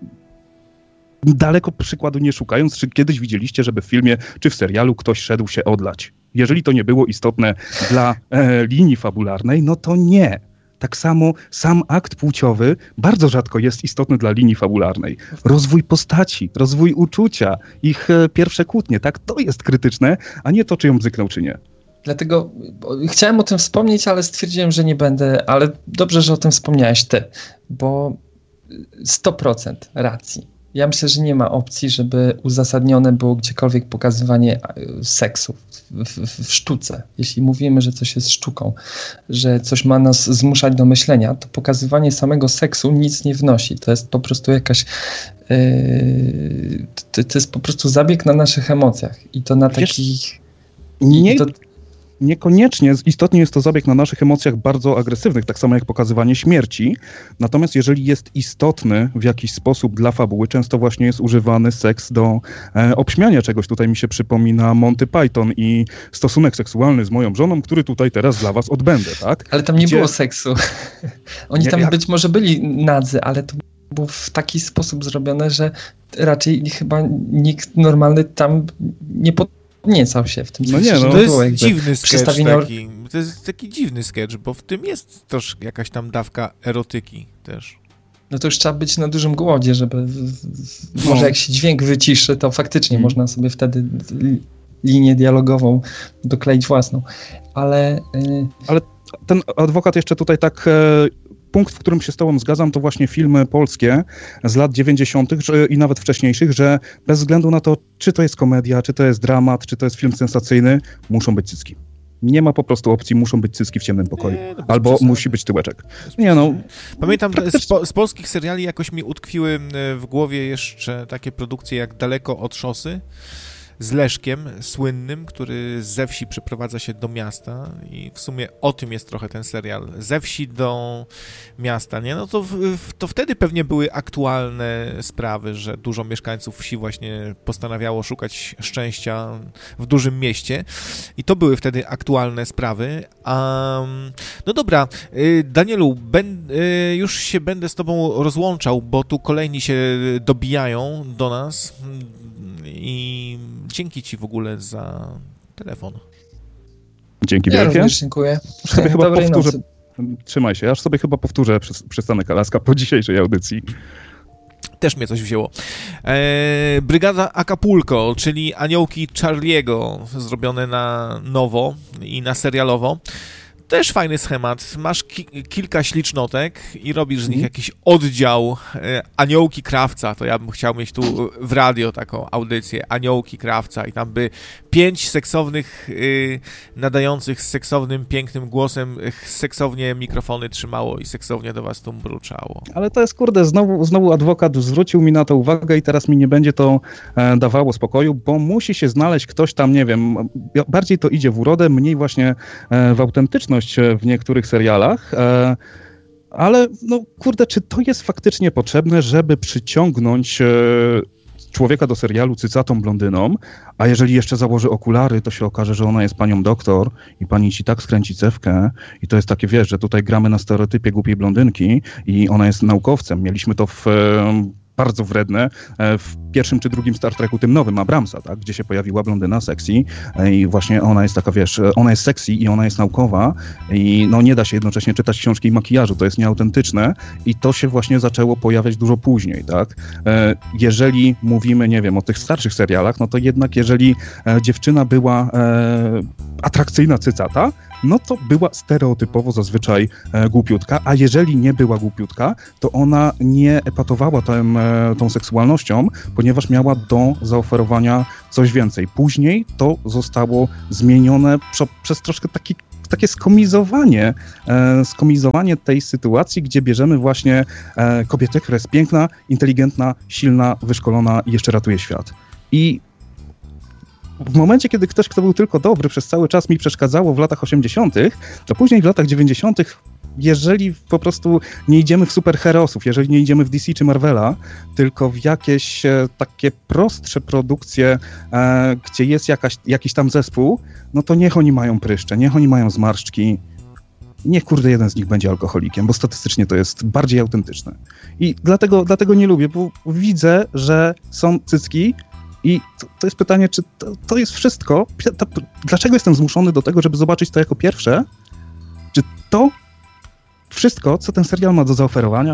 daleko przykładu nie szukając, czy kiedyś widzieliście, żeby w filmie czy w serialu ktoś szedł się odlać? Jeżeli to nie było istotne dla e, linii fabularnej, no to nie. Tak samo sam akt płciowy bardzo rzadko jest istotny dla linii fabularnej. Rozwój postaci, rozwój uczucia, ich e, pierwsze kłótnie, tak? To jest krytyczne, a nie to, czy ją bzyknął, czy nie. Dlatego chciałem o tym wspomnieć, ale stwierdziłem, że nie będę, ale dobrze, że o tym wspomniałeś ty, bo sto procent racji. Ja myślę, że nie ma opcji, żeby uzasadnione było gdziekolwiek pokazywanie seksu w, w, w sztuce. Jeśli mówimy, że coś jest sztuką, że coś ma nas zmuszać do myślenia, to pokazywanie samego seksu nic nie wnosi. To jest po prostu jakaś... Yy, to, to jest po prostu zabieg na naszych emocjach. I to na Wiesz, takich... Nie... To, Niekoniecznie, istotnie jest to zabieg na naszych emocjach bardzo agresywnych, tak samo jak pokazywanie śmierci. Natomiast jeżeli jest istotny w jakiś sposób dla fabuły, często właśnie jest używany seks do e, obśmiania czegoś. Tutaj mi się przypomina Monty Python i stosunek seksualny z moją żoną, który tutaj teraz dla was odbędę, tak? Ale tam nie Gdzie... było seksu. Oni nie, tam jak... być może byli nadzy, ale to było w taki sposób zrobione, że raczej chyba nikt normalny tam nie pod podniecał się w tym no sensie. Nie, no, to jest jakby dziwny sketch taki. To jest taki dziwny sketch, bo w tym jest też jakaś tam dawka erotyki też. No to już trzeba być na dużym głodzie, żeby w, w, no. może jak się dźwięk wyciszy, to faktycznie hmm. można sobie wtedy li, linię dialogową dokleić własną. Ale... Yy... Ale ten adwokat jeszcze tutaj tak... E... Punkt, w którym się z tobą zgadzam, to właśnie filmy polskie z lat dziewięćdziesiątych i nawet wcześniejszych, że bez względu na to, czy to jest komedia, czy to jest dramat, czy to jest film sensacyjny, muszą być cycki. Nie ma po prostu opcji, muszą być cycki w ciemnym pokoju. Nie, no albo przesady. Musi być tyłeczek. Nie no. Pamiętam, z, po, z polskich seriali jakoś mi utkwiły w głowie jeszcze takie produkcje jak Daleko od szosy, z Leszkiem słynnym, który ze wsi przeprowadza się do miasta i w sumie o tym jest trochę ten serial. Ze wsi do miasta, nie? No to, w, to wtedy pewnie były aktualne sprawy, że dużo mieszkańców wsi właśnie postanawiało szukać szczęścia w dużym mieście i to były wtedy aktualne sprawy. Um, no dobra, Danielu, ben, już się będę z tobą rozłączał, bo tu kolejni się dobijają do nas i dzięki ci w ogóle za telefon. Dzięki ja wielkie. Ja również dziękuję. Aż sobie chyba Dobrej powtórzę, nocy. Trzymaj się, aż sobie chyba powtórzę przystanek Alaska po dzisiejszej audycji. Też mnie coś wzięło. Eee, Brygada Acapulco, czyli Aniołki Charlie'ego, zrobione na nowo i na serialowo. Też fajny schemat. Masz ki- kilka ślicznotek i robisz z nich jakiś oddział e, Aniołki Krawca. To ja bym chciał mieć tu w radio taką audycję Aniołki Krawca i tam by pięć seksownych y, nadających z seksownym, pięknym głosem seksownie mikrofony trzymało i seksownie do was tu mruczało. Ale to jest, kurde, znowu, znowu adwokat zwrócił mi na to uwagę i teraz mi nie będzie to e, dawało spokoju, bo musi się znaleźć ktoś tam, nie wiem, bardziej to idzie w urodę, mniej właśnie e, w autentyczność w niektórych serialach, e, ale no kurde, czy to jest faktycznie potrzebne, żeby przyciągnąć e, człowieka do serialu cycatą blondyną, a jeżeli jeszcze założy okulary, to się okaże, że ona jest panią doktor i pani ci tak skręci cewkę i to jest takie, wiesz, że tutaj gramy na stereotypie głupiej blondynki i ona jest naukowcem. Mieliśmy to w e, bardzo wredne w pierwszym czy drugim Star Treku, tym nowym Abramsa, tak? Gdzie się pojawiła blondyna sexy i właśnie ona jest taka, wiesz, ona jest sexy i ona jest naukowa i no nie da się jednocześnie czytać książki i makijażu, to jest nieautentyczne i to się właśnie zaczęło pojawiać dużo później, tak? Jeżeli mówimy, nie wiem, o tych starszych serialach, no to jednak jeżeli dziewczyna była e, atrakcyjna cycata, no to była stereotypowo zazwyczaj e, głupiutka, a jeżeli nie była głupiutka, to ona nie epatowała tą, e, tą seksualnością, ponieważ miała do zaoferowania coś więcej. Później to zostało zmienione prze, przez troszkę taki takie skomizowanie, e, skomizowanie tej sytuacji, gdzie bierzemy właśnie e, kobietę, która jest piękna, inteligentna, silna, wyszkolona i jeszcze ratuje świat. I w momencie, kiedy ktoś, kto był tylko dobry, przez cały czas mi przeszkadzało w latach osiemdziesiątych, to później w latach dziewięćdziesiątych, jeżeli po prostu nie idziemy w superherosów, jeżeli nie idziemy w D C czy Marvela, tylko w jakieś e, takie prostsze produkcje, e, gdzie jest jakaś, jakiś tam zespół, no to niech oni mają pryszcze, niech oni mają zmarszczki, niech kurde jeden z nich będzie alkoholikiem, bo statystycznie to jest bardziej autentyczne. I dlatego, dlatego nie lubię, bo widzę, że są cycki, i to, to jest pytanie, czy to, to jest wszystko? Ta, dlaczego jestem zmuszony do tego, żeby zobaczyć to jako pierwsze? Czy to wszystko, co ten serial ma do zaoferowania?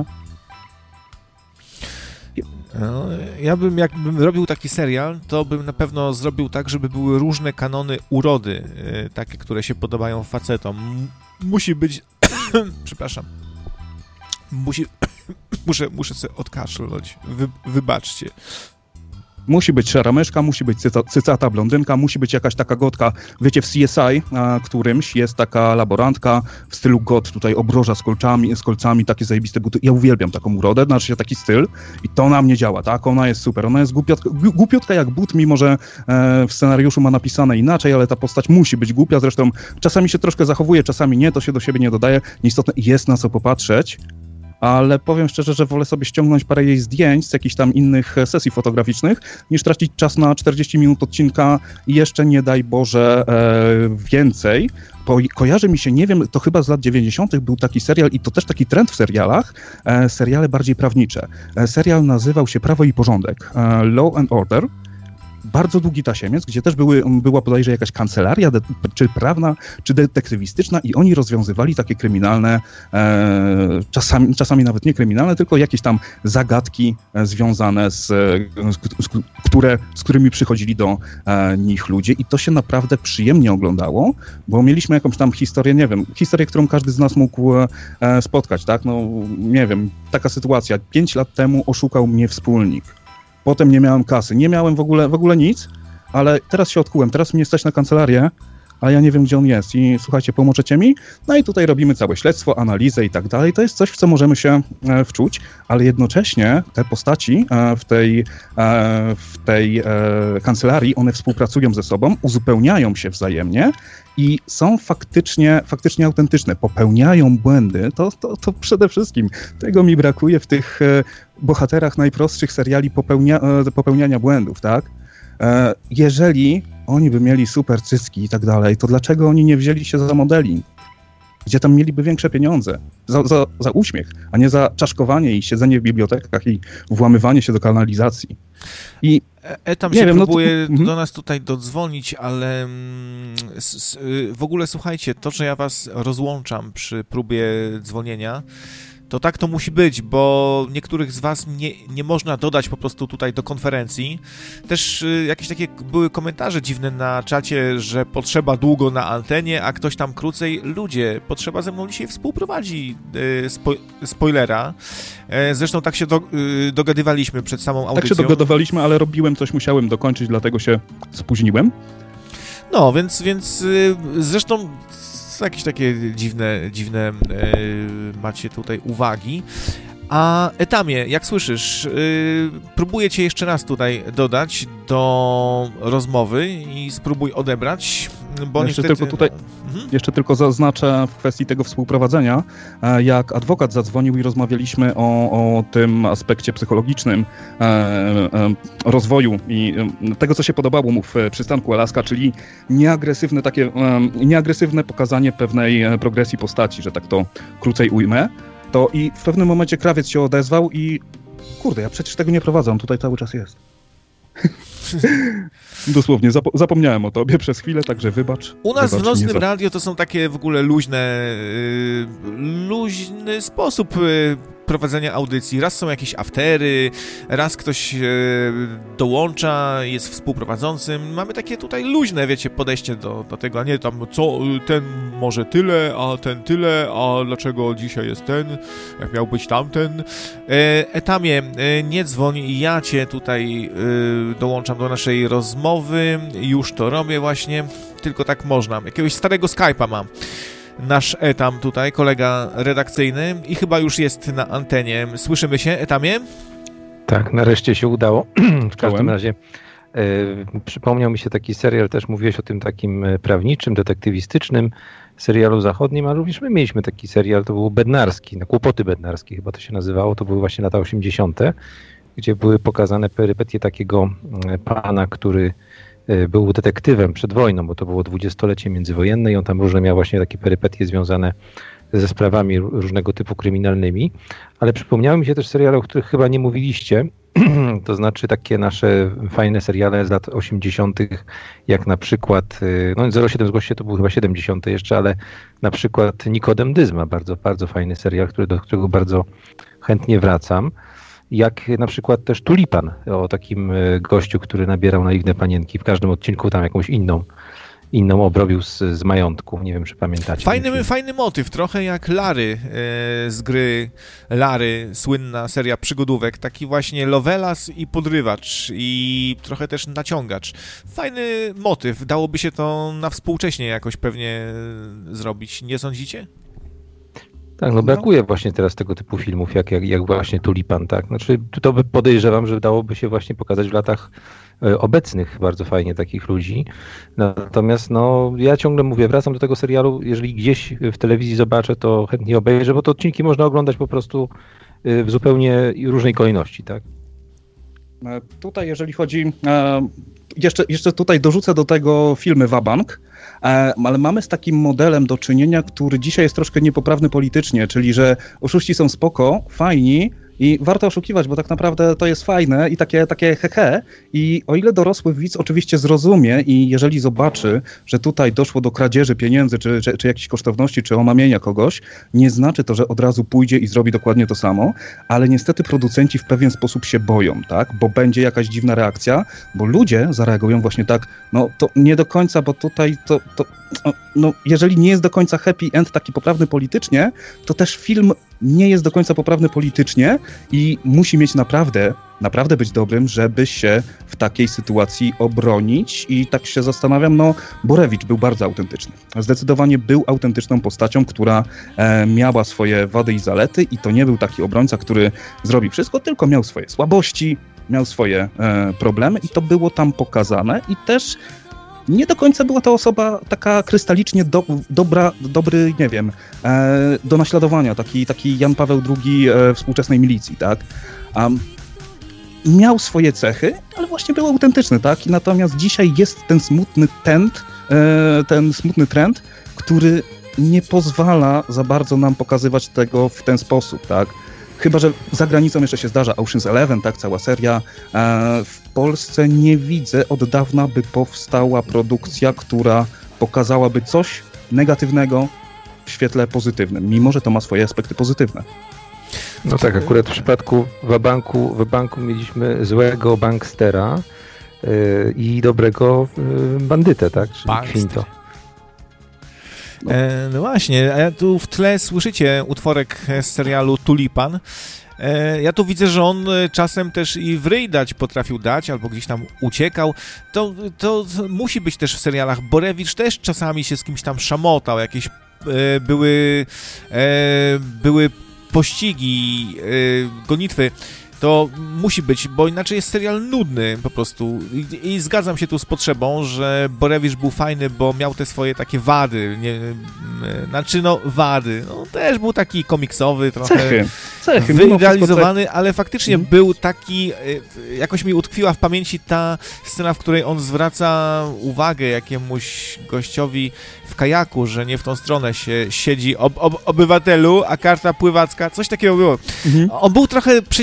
No, ja bym, jakbym robił taki serial, to bym na pewno zrobił tak, żeby były różne kanony urody, yy, takie, które się podobają facetom. M- musi być... Przepraszam. Musi... muszę, muszę sobie odkaszlnąć. Wy, wybaczcie. Musi być szara myszka, musi być cyca, cycata blondynka, musi być jakaś taka gotka. Wiecie, w C S I a, którymś jest taka laborantka w stylu got, tutaj obroża z kolcami, z kolcami, takie zajebiste buty. Ja uwielbiam taką urodę, znaczy się taki styl i to na mnie działa, tak? Ona jest super, ona jest głupiutka, głupiutka jak but, mimo że e, w scenariuszu ma napisane inaczej, ale ta postać musi być głupia, zresztą czasami się troszkę zachowuje, czasami nie, to się do siebie nie dodaje. Nieistotne, jest na co popatrzeć. Ale powiem szczerze, że wolę sobie ściągnąć parę jej zdjęć z jakichś tam innych sesji fotograficznych, niż tracić czas na czterdzieści minut odcinka i jeszcze nie daj Boże e, więcej. Bo kojarzy mi się, nie wiem, to chyba z lat dziewięćdziesiątych był taki serial i to też taki trend w serialach, e, seriale bardziej prawnicze. E, serial nazywał się Prawo i Porządek, e, Law and Order. Bardzo długi tasiemiec, gdzie też były, była bodajże jakaś kancelaria, de, czy prawna, czy detektywistyczna i oni rozwiązywali takie kryminalne, e, czasami, czasami nawet nie kryminalne, tylko jakieś tam zagadki e, związane z, z, z, które, z którymi przychodzili do e, nich ludzie i to się naprawdę przyjemnie oglądało, bo mieliśmy jakąś tam historię, nie wiem, historię, którą każdy z nas mógł e, spotkać, tak, no nie wiem, taka sytuacja, pięć lat temu oszukał mnie wspólnik. Potem nie miałem kasy, nie miałem w ogóle, w ogóle nic, ale teraz się odkułem, teraz mnie stać na kancelarię, a ja nie wiem, gdzie on jest i słuchajcie, pomożecie mi? No i tutaj robimy całe śledztwo, analizę i tak dalej. To jest coś, w co możemy się e, wczuć, ale jednocześnie te postaci e, w tej, e, w tej e, kancelarii, one współpracują ze sobą, uzupełniają się wzajemnie i są faktycznie, faktycznie autentyczne, popełniają błędy, to, to, to przede wszystkim tego mi brakuje w tych e, bohaterach najprostszych seriali popełnia, e, popełniania błędów, tak? E, jeżeli oni by mieli super cycki i tak dalej, to dlaczego oni nie wzięli się za modeling? Gdzie tam mieliby większe pieniądze? Za, za, za uśmiech, a nie za czaszkowanie i siedzenie w bibliotekach i włamywanie się do kanalizacji. I Etam się wiem, próbuje no to... do nas tutaj dodzwonić, ale mm, s, s, w ogóle słuchajcie, to, że ja was rozłączam przy próbie dzwonienia, to tak to musi być, bo niektórych z was nie, nie można dodać po prostu tutaj do konferencji. Też y, jakieś takie były komentarze dziwne na czacie, że potrzeba długo na antenie, a ktoś tam krócej. Ludzie, potrzeba ze mną dzisiaj współprowadzi y, spo, spoilera. E, zresztą tak się do, y, dogadywaliśmy przed samą audycją. Tak się dogadywaliśmy, ale robiłem coś, musiałem dokończyć, dlatego się spóźniłem. No, więc, więc y, zresztą jakieś takie dziwne, dziwne yy, macie tutaj uwagi. A Etamie, jak słyszysz, yy, próbuję cię jeszcze raz tutaj dodać do rozmowy i spróbuj odebrać, bo jeszcze niestety... Tylko tutaj, mhm. Jeszcze tylko zaznaczę w kwestii tego współprowadzenia, jak adwokat zadzwonił i rozmawialiśmy o, o tym aspekcie psychologicznym e, e, rozwoju i e, tego, co się podobało mu w przystanku Alaska, czyli nieagresywne takie, e, nieagresywne pokazanie pewnej progresji postaci, że tak to krócej ujmę. To i w pewnym momencie krawiec się odezwał i kurde, ja przecież tego nie prowadzę, on tutaj cały czas jest. Dosłownie, zapo- zapomniałem o tobie przez chwilę, także wybacz. U nas wybacz, w Nocnym za... Radio to są takie w ogóle luźne, yy, luźny sposób yy, prowadzenia audycji. Raz są jakieś aftery, raz ktoś yy, dołącza, jest współprowadzącym. Mamy takie tutaj luźne, wiecie, podejście do, do tego, a nie tam, co, ten może tyle, a ten tyle, a dlaczego dzisiaj jest ten, jak miał być tamten. Yy, Etamie, yy, nie dzwoń, ja cię tutaj yy, dołączam do naszej rozmowy, już to robię właśnie, tylko tak można. Jakiegoś starego Skype'a mam. Nasz Etam tutaj, kolega redakcyjny i chyba już jest na antenie. Słyszymy się, Etamie? Tak, nareszcie się udało. W każdym razie e, przypomniał mi się taki serial, też mówiłeś o tym takim prawniczym, detektywistycznym serialu zachodnim, a również my mieliśmy taki serial, to był Bednarski, na Kłopoty Bednarskie chyba to się nazywało, to były właśnie lata osiemdziesiąte, gdzie były pokazane perypetie takiego pana, który był detektywem przed wojną, bo to było dwudziestolecie międzywojenne i on tam różne miał właśnie takie perypetie związane ze sprawami różnego typu kryminalnymi, ale przypomniały mi się też seriale, o których chyba nie mówiliście, to znaczy takie nasze fajne seriale z lat osiemdziesiątych, jak na przykład, no zero siedem zgłoście to był chyba siedemdziesiąty jeszcze, ale na przykład Nikodem Dyzma, bardzo, bardzo fajny serial, który, do którego bardzo chętnie wracam. Jak na przykład też Tulipan, o takim gościu, który nabierał naiwne panienki. W każdym odcinku tam jakąś inną, inną obrobił z, z majątku. Nie wiem, czy pamiętacie. Fajny, fajny motyw, trochę jak Larry e, z gry Larry, słynna seria przygodówek. Taki właśnie lovelas i podrywacz i trochę też naciągacz. Fajny motyw, dałoby się to na współcześnie jakoś pewnie zrobić, nie sądzicie? Tak, no brakuje właśnie teraz tego typu filmów, jak, jak, jak właśnie Tulipan, tak? Znaczy, to podejrzewam, że dałoby się właśnie pokazać w latach obecnych bardzo fajnie takich ludzi. Natomiast no, ja ciągle mówię, wracam do tego serialu, jeżeli gdzieś w telewizji zobaczę, to chętnie obejrzę, bo to odcinki można oglądać po prostu w zupełnie różnej kolejności, tak? Tutaj, jeżeli chodzi... Jeszcze, jeszcze tutaj dorzucę do tego filmy Wabank, ale mamy z takim modelem do czynienia, który dzisiaj jest troszkę niepoprawny politycznie, czyli że oszuści są spoko, fajni i warto oszukiwać, bo tak naprawdę to jest fajne i takie, takie hehe. I o ile dorosły widz oczywiście zrozumie i jeżeli zobaczy, że tutaj doszło do kradzieży pieniędzy, czy, czy, czy jakichś kosztowności, czy omamienia kogoś, nie znaczy to, że od razu pójdzie i zrobi dokładnie to samo, ale niestety producenci w pewien sposób się boją, tak? Bo będzie jakaś dziwna reakcja, bo ludzie zareagują właśnie tak, no to nie do końca, bo tutaj to, to no, jeżeli nie jest do końca happy end taki poprawny politycznie, to też film nie jest do końca poprawny politycznie i musi mieć naprawdę, naprawdę być dobrym, żeby się w takiej sytuacji obronić i tak się zastanawiam, no Borewicz był bardzo autentyczny. Zdecydowanie był autentyczną postacią, która e, miała swoje wady i zalety i to nie był taki obrońca, który zrobi wszystko, tylko miał swoje słabości, miał swoje e, problemy i to było tam pokazane i też nie do końca była to osoba taka krystalicznie do, dobra, dobry, nie wiem, e, do naśladowania, taki, taki Jan Paweł drugi e, współczesnej milicji, tak? Um, miał swoje cechy, ale właśnie był autentyczny, tak? I natomiast dzisiaj jest ten smutny trend, e, ten smutny trend, który nie pozwala za bardzo nam pokazywać tego w ten sposób, tak? Chyba że za granicą jeszcze się zdarza Ocean's Eleven, tak, cała seria. E, w Polsce nie widzę od dawna, by powstała produkcja, która pokazałaby coś negatywnego w świetle pozytywnym, mimo że to ma swoje aspekty pozytywne. No tak, akurat w przypadku Wabanku, Wabanku mieliśmy złego bankstera yy, i dobrego yy, bandytę, tak? Czyli Quinto. No. E, no właśnie, a ja tu w tle słyszycie utworek z serialu Tulipan. E, ja tu widzę, że on czasem też i w ryj dać potrafił dać, albo gdzieś tam uciekał. To, to musi być też w serialach. Borewicz też czasami się z kimś tam szamotał, jakieś e, były, e, były pościgi, e, gonitwy. To musi być, bo inaczej jest serial nudny po prostu. I, i zgadzam się tu z potrzebą, że Borewicz był fajny, bo miał te swoje takie wady. Nie, znaczy, no, wady. No, też był taki komiksowy, trochę cechy. Cechy, wyidealizowany, ale faktycznie mm. był taki, jakoś mi utkwiła w pamięci ta scena, w której on zwraca uwagę jakiemuś gościowi w kajaku, że nie w tą stronę się siedzi ob, ob, obywatelu, a karta pływacka, coś takiego było. Mm-hmm. On był trochę przesiąknięty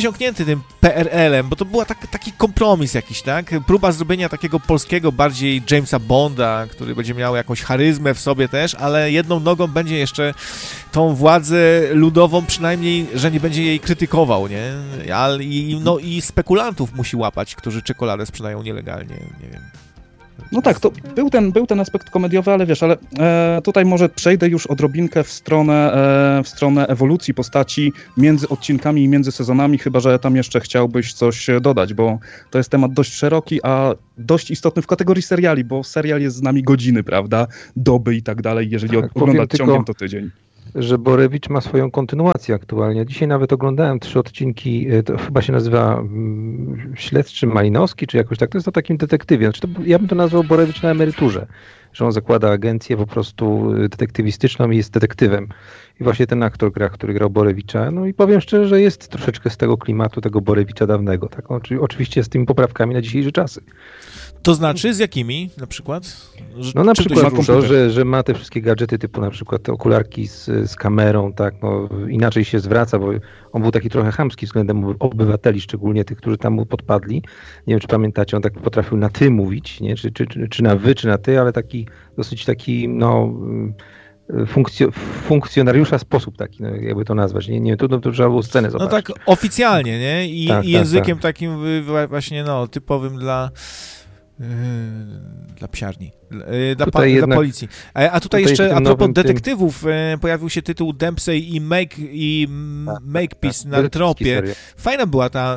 zajęty tym P R L-em, bo to był tak, taki kompromis jakiś, tak? Próba zrobienia takiego polskiego, bardziej Jamesa Bonda, który będzie miał jakąś charyzmę w sobie też, ale jedną nogą będzie jeszcze tą władzę ludową, przynajmniej, że nie będzie jej krytykował, nie? Ale i, no, i spekulantów musi łapać, którzy czekoladę sprzedają nielegalnie, nie wiem. No tak, to był ten, był ten aspekt komediowy, ale wiesz, ale e, tutaj może przejdę już odrobinkę w stronę, e, w stronę ewolucji postaci między odcinkami i między sezonami, chyba że tam jeszcze chciałbyś coś dodać, bo to jest temat dość szeroki, a dość istotny w kategorii seriali, bo serial jest z nami godziny, prawda, doby i tak dalej, jeżeli tak, oglądać ciągiem to tydzień. Że Borewicz ma swoją kontynuację aktualnie. Dzisiaj nawet oglądałem trzy odcinki, to chyba się nazywa um, Śledczy Malinowski, czy jakoś tak, to jest o takim detektywie. Znaczy to, ja bym to nazwał Borewicz na emeryturze, że on zakłada agencję po prostu detektywistyczną i jest detektywem. I właśnie ten aktor gra, który grał Borewicza, no i powiem szczerze, że jest troszeczkę z tego klimatu, tego Borewicza dawnego. Tak? Oczywiście z tymi poprawkami na dzisiejsze czasy. To znaczy, z jakimi na przykład? Że, no na przykład to, że, że ma te wszystkie gadżety typu na przykład te okularki z, z kamerą, tak, no inaczej się zwraca, bo on był taki trochę chamski względem obywateli, szczególnie tych, którzy tam mu podpadli. Nie wiem, czy pamiętacie, on tak potrafił na ty mówić, nie? Czy, czy, czy na wy, czy na ty, ale taki dosyć taki, no... Funkcjo- funkcjonariusza sposób taki, no, jakby to nazwać. Nie, nie, to, to, to trzeba było scenę zobaczyć. No tak oficjalnie, nie? I, tak, i tak, językiem tak. takim właśnie, no, typowym dla yy, dla psiarni, yy, dla, pa, jednak, dla policji. A, a tutaj, tutaj jeszcze, a propos detektywów, tym... yy, pojawił się tytuł Dempsey i Make i tak, Makepeace tak, na tropie. Fajna była ta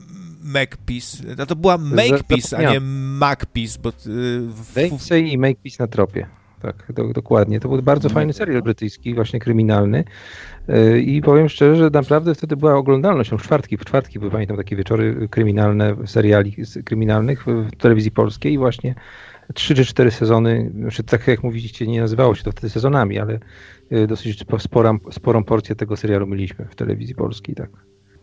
Makepeace. To była Makepeace, a nie Macpeace, bo... Yy, Dempsey i Makepeace na tropie. Tak, do, dokładnie. To był bardzo fajny serial brytyjski, właśnie kryminalny yy, i powiem szczerze, że naprawdę wtedy była oglądalność. W czwartki, w czwartki były, pamiętam, takie wieczory kryminalne, seriali kryminalnych w telewizji polskiej i właśnie trzy czy cztery sezony, znaczy, tak jak mówiliście, nie nazywało się to wtedy sezonami, ale yy, dosyć spora, sporą porcję tego serialu mieliśmy w telewizji polskiej, tak.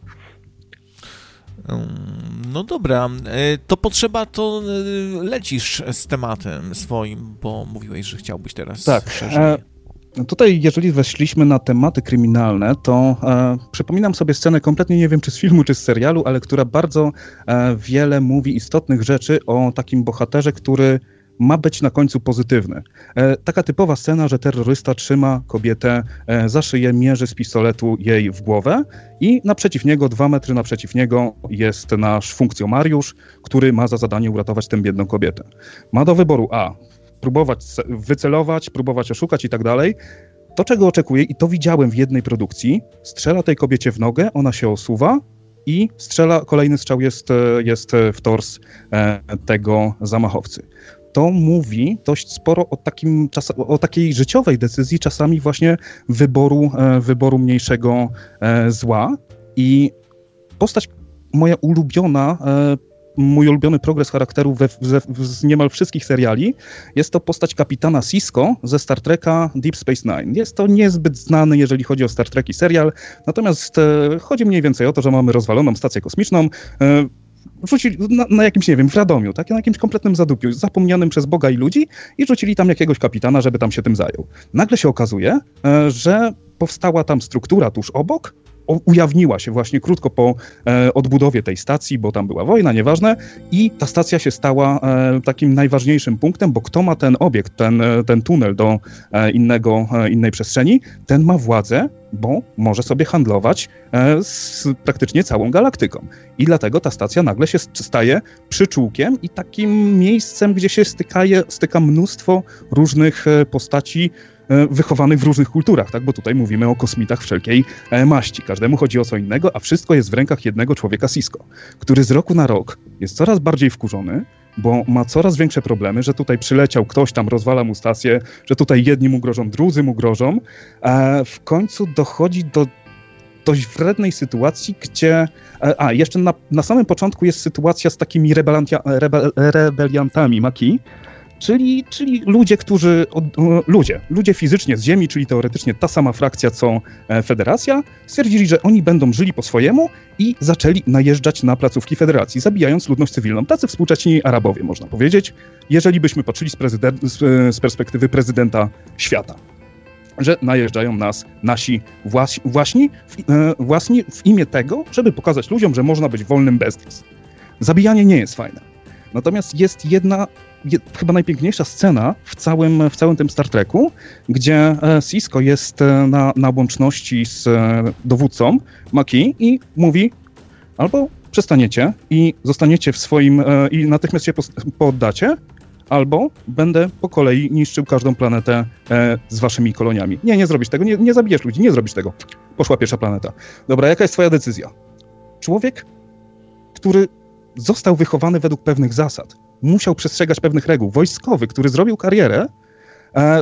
No dobra, to potrzeba, to lecisz z tematem swoim, bo mówiłeś, że chciałbyś teraz tak. szerzej. E, tutaj, jeżeli weszliśmy na tematy kryminalne, to e, przypominam sobie scenę, kompletnie nie wiem, czy z filmu, czy z serialu, ale która bardzo e, wiele mówi istotnych rzeczy o takim bohaterze, który ma być na końcu pozytywny. E, taka typowa scena, że terrorysta trzyma kobietę e, za szyję, mierzy z pistoletu jej w głowę i naprzeciw niego, dwa metry naprzeciw niego jest nasz funkcjonariusz, który ma za zadanie uratować tę biedną kobietę. Ma do wyboru A, próbować wycelować, próbować oszukać i tak dalej. To, czego oczekuję, i to widziałem w jednej produkcji, strzela tej kobiecie w nogę, ona się osuwa i strzela, kolejny strzał jest, jest w tors e, tego zamachowcy. To mówi dość sporo o, takim, o takiej życiowej decyzji, czasami właśnie wyboru, wyboru mniejszego zła. I postać moja ulubiona, mój ulubiony progres charakteru we, we, z niemal wszystkich seriali, jest to postać kapitana Sisko ze Star Treka Deep Space Nine. Jest to niezbyt znany, jeżeli chodzi o Star Trek i serial, natomiast chodzi mniej więcej o to, że mamy rozwaloną stację kosmiczną, rzucili na, na jakimś, nie wiem, w Radomiu, tak, na jakimś kompletnym zadupiu, zapomnianym przez Boga i ludzi i rzucili tam jakiegoś kapitana, żeby tam się tym zajął. Nagle się okazuje, że powstała tam struktura tuż obok, ujawniła się właśnie krótko po e, odbudowie tej stacji, bo tam była wojna, nieważne, i ta stacja się stała e, takim najważniejszym punktem, bo kto ma ten obiekt, ten, ten tunel do e, innego, e, innej przestrzeni, ten ma władzę, bo może sobie handlować e, z praktycznie całą galaktyką. I dlatego ta stacja nagle się staje przyczółkiem i takim miejscem, gdzie się stykaje, styka mnóstwo różnych e, postaci wychowanych w różnych kulturach, tak? Bo tutaj mówimy o kosmitach wszelkiej maści. Każdemu chodzi o co innego, a wszystko jest w rękach jednego człowieka, Sisko, który z roku na rok jest coraz bardziej wkurzony, bo ma coraz większe problemy, że tutaj przyleciał ktoś tam, rozwala mu stację, że tutaj jedni mu grożą, drudzy mu grożą, a w końcu dochodzi do dość wrednej sytuacji, gdzie... A, jeszcze na, na samym początku jest sytuacja z takimi rebelantia, rebel, rebeliantami Maquis, Czyli, czyli ludzie, którzy, ludzie, ludzie fizycznie z Ziemi, czyli teoretycznie ta sama frakcja co Federacja, stwierdzili, że oni będą żyli po swojemu i zaczęli najeżdżać na placówki Federacji, zabijając ludność cywilną. Tacy współcześni Arabowie, można powiedzieć, jeżeli byśmy patrzyli z, prezydent, z, z perspektywy prezydenta świata. że najeżdżają nas nasi włas, właśni, w, e, własni w imię tego, żeby pokazać ludziom, że można być wolnym bez nas. Zabijanie nie jest fajne. Natomiast jest jedna, je, chyba najpiękniejsza scena w całym, w całym tym Star Treku, gdzie e, Sisko jest e, na, na łączności z e, dowódcą Makee i mówi: albo przestaniecie i zostaniecie w swoim e, i natychmiast się poddacie, albo będę po kolei niszczył każdą planetę e, z waszymi koloniami. Nie, nie zrobisz tego, nie, nie zabijesz ludzi, nie zrobisz tego. Poszła pierwsza planeta. Dobra, jaka jest twoja decyzja? Człowiek, który został wychowany według pewnych zasad, musiał przestrzegać pewnych reguł, wojskowy, który zrobił karierę, e,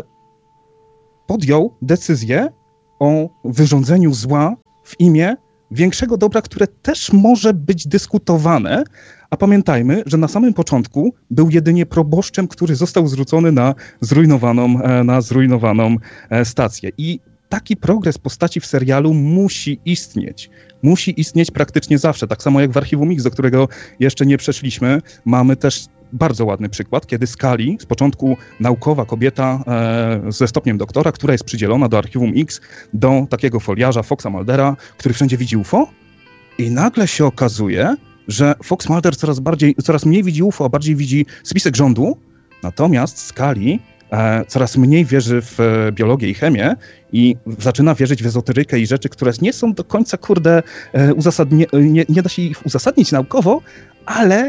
podjął decyzję o wyrządzeniu zła w imię większego dobra, które też może być dyskutowane, a pamiętajmy, że na samym początku był jedynie proboszczem, który został zwrócony na zrujnowaną, na zrujnowaną stację. I taki progres postaci w serialu musi istnieć. Musi istnieć praktycznie zawsze. Tak samo jak w Archiwum X, do którego jeszcze nie przeszliśmy, mamy też bardzo ładny przykład, kiedy Scully, z początku naukowa kobieta e, ze stopniem doktora, która jest przydzielona do Archiwum X, do takiego foliarza Foxa Muldera, który wszędzie widzi U F O, i nagle się okazuje, że Fox Mulder coraz bardziej, coraz mniej widzi U F O, a bardziej widzi spisek rządu, natomiast Scully e, coraz mniej wierzy w e, biologię i chemię i zaczyna wierzyć w ezoterykę i rzeczy, które nie są do końca, kurde, e, uzasadnie, nie, nie da się ich uzasadnić naukowo, ale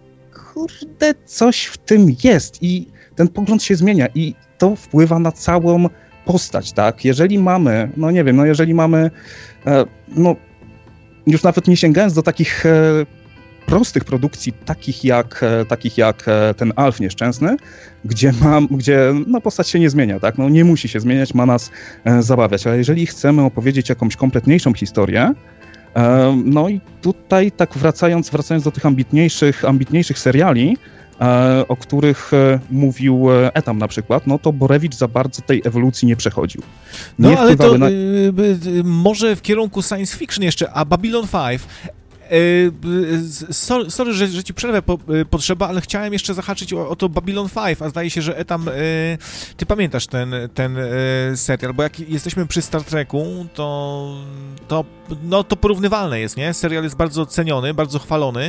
kurde, coś w tym jest i ten pogląd się zmienia i to wpływa na całą postać, tak? Jeżeli mamy, no nie wiem, no jeżeli mamy, e, no już nawet nie sięgając do takich e, prostych produkcji, takich jak, e, takich jak e, ten Alf nieszczęsny, gdzie, mam, gdzie no, postać się nie zmienia, tak? No nie musi się zmieniać, ma nas e, zabawiać, ale jeżeli chcemy opowiedzieć jakąś kompletniejszą historię, e, no i tutaj tak wracając, wracając do tych ambitniejszych, ambitniejszych seriali, e, o których e, mówił Etam na przykład, no to Borewicz za bardzo tej ewolucji nie przechodził. Nie no ale to na... y, y, może w kierunku science fiction jeszcze, a Babylon pięć... Sorry, sorry że, że ci przerwę po, potrzeba, ale chciałem jeszcze zahaczyć o, o to Babylon pięć, a zdaje się, że Etam, ty pamiętasz ten, ten serial, bo jak jesteśmy przy Star Treku, to, to, no, to porównywalne jest, nie? Serial jest bardzo ceniony, bardzo chwalony,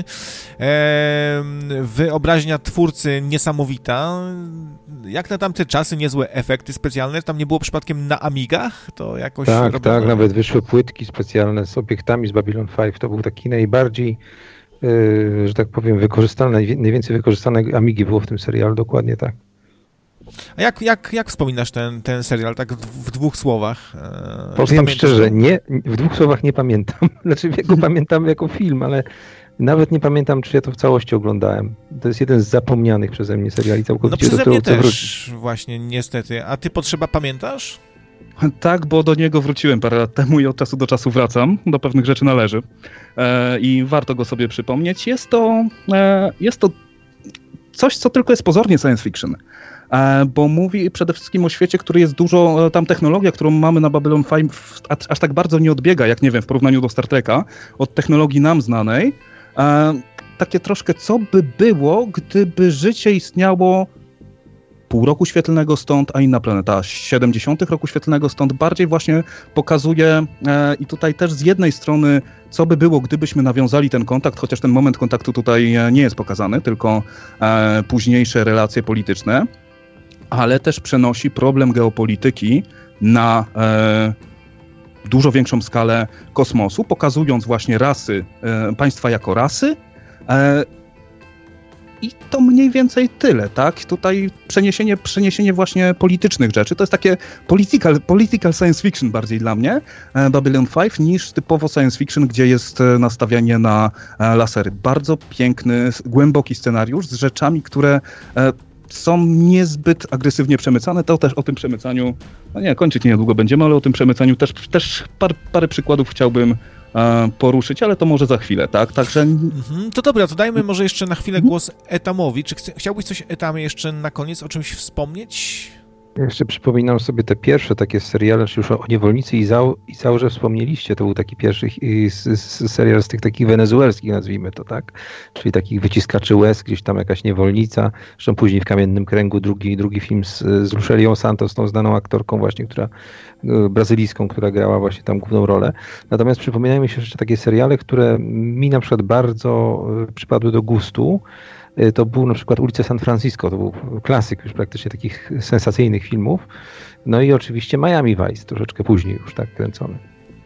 wyobraźnia twórcy niesamowita, jak na tamte czasy niezłe efekty specjalne, tam nie było przypadkiem na Amigach, to jakoś... Tak, robiono... tak, nawet wyszły płytki specjalne z obiektami z Babylon pięć, to był taki najbardziej, yy, że tak powiem, wykorzystane, najwięcej wykorzystane Amigi było w tym serialu, dokładnie tak. A jak, jak, jak wspominasz ten, ten serial, tak w, w dwóch słowach? E, Powiem szczerze, nie, w dwóch słowach nie pamiętam, znaczy ja go pamiętam jako film, ale nawet nie pamiętam, czy ja to w całości oglądałem. To jest jeden z zapomnianych przeze mnie seriali, całkowicie no przeze do mnie tego też, wrócić. Właśnie, niestety. A ty Potrzeba pamiętasz? Tak, bo do niego wróciłem parę lat temu i od czasu do czasu wracam. Do pewnych rzeczy należy. E, I warto go sobie przypomnieć. Jest to, e, jest to coś, co tylko jest pozornie science fiction. E, bo mówi przede wszystkim o świecie, który jest dużo, tam technologia, którą mamy na Babylon pięć aż, aż tak bardzo nie odbiega, jak nie wiem, w porównaniu do Star Treka, od technologii nam znanej. E, takie troszkę, co by było, gdyby życie istniało pół roku świetlnego stąd, a inna planeta siedemdziesiątych roku świetlnego stąd, bardziej właśnie pokazuje e, i tutaj też z jednej strony, co by było, gdybyśmy nawiązali ten kontakt, chociaż ten moment kontaktu tutaj nie jest pokazany, tylko e, późniejsze relacje polityczne, ale też przenosi problem geopolityki na e, dużo większą skalę kosmosu, pokazując właśnie rasy, e, państwa jako rasy. E, I to mniej więcej tyle, tak? Tutaj przeniesienie, przeniesienie właśnie politycznych rzeczy, to jest takie political, political science fiction bardziej dla mnie, e, Babylon pięć, niż typowo science fiction, gdzie jest nastawianie na e, lasery. Bardzo piękny, głęboki scenariusz z rzeczami, które e, są niezbyt agresywnie przemycane. To też o tym przemycaniu, no nie, kończyć niedługo będziemy, ale o tym przemycaniu też, też par, parę przykładów chciałbym e, poruszyć, ale to może za chwilę, tak? Także... Mhm, to dobra, to dajmy może jeszcze na chwilę głos Etamowi. Czy chce, chciałbyś coś, Etamie, jeszcze na koniec o czymś wspomnieć? Ja jeszcze przypominam sobie te pierwsze takie seriale, czy już o Niewolnicy Izau, Izaurze wspomnieliście, to był taki pierwszy serial z tych takich wenezuelskich, nazwijmy to, tak? Czyli takich wyciskaczy łez, gdzieś tam jakaś niewolnica, zresztą później w Kamiennym Kręgu drugi, drugi film z, z Lucelią Santos, tą znaną aktorką właśnie, która brazylijską, która grała właśnie tam główną rolę. Natomiast przypominają mi się jeszcze takie seriale, które mi na przykład bardzo przypadły do gustu. To był na przykład Ulice San Francisco, to był klasyk już praktycznie takich sensacyjnych filmów. No i oczywiście Miami Vice, troszeczkę później już tak kręcony.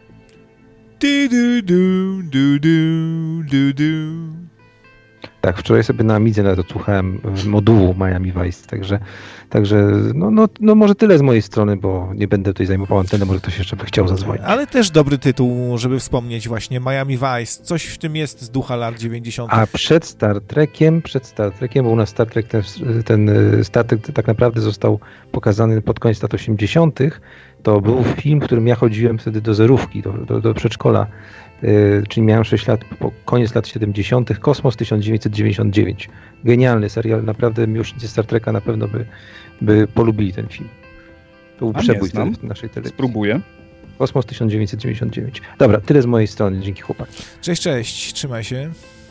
Du, du, du, du, du, du, du. Tak, wczoraj sobie na Amidze nawet odsłuchałem modułu Miami Vice, także, także no, no, no może tyle z mojej strony, bo nie będę tutaj zajmował antenę, może ktoś jeszcze by chciał zadzwonić. Ale też dobry tytuł, żeby wspomnieć właśnie Miami Vice. Coś w tym jest z ducha lat dziewięćdziesiątych. A przed Star Trekiem, przed Star Trekiem, bo u nas Star Trek, ten, ten Star Trek tak naprawdę został pokazany pod koniec lat osiemdziesiątych. To był film, w którym ja chodziłem wtedy do zerówki, do, do, do przedszkola. Yy, czyli miałem sześć lat, po koniec lat siedemdziesiątych. Kosmos tysiąc dziewięćset dziewięćdziesiąt dziewięć. Genialny serial, naprawdę miłośnicy Star Treka na pewno by, by polubili ten film. To był przebój w naszej telewizji. Spróbuję. Kosmos tysiąc dziewięćset dziewięćdziesiąt dziewięć. Dobra, tyle z mojej strony, dzięki chłopaki. Cześć, cześć, trzymaj się.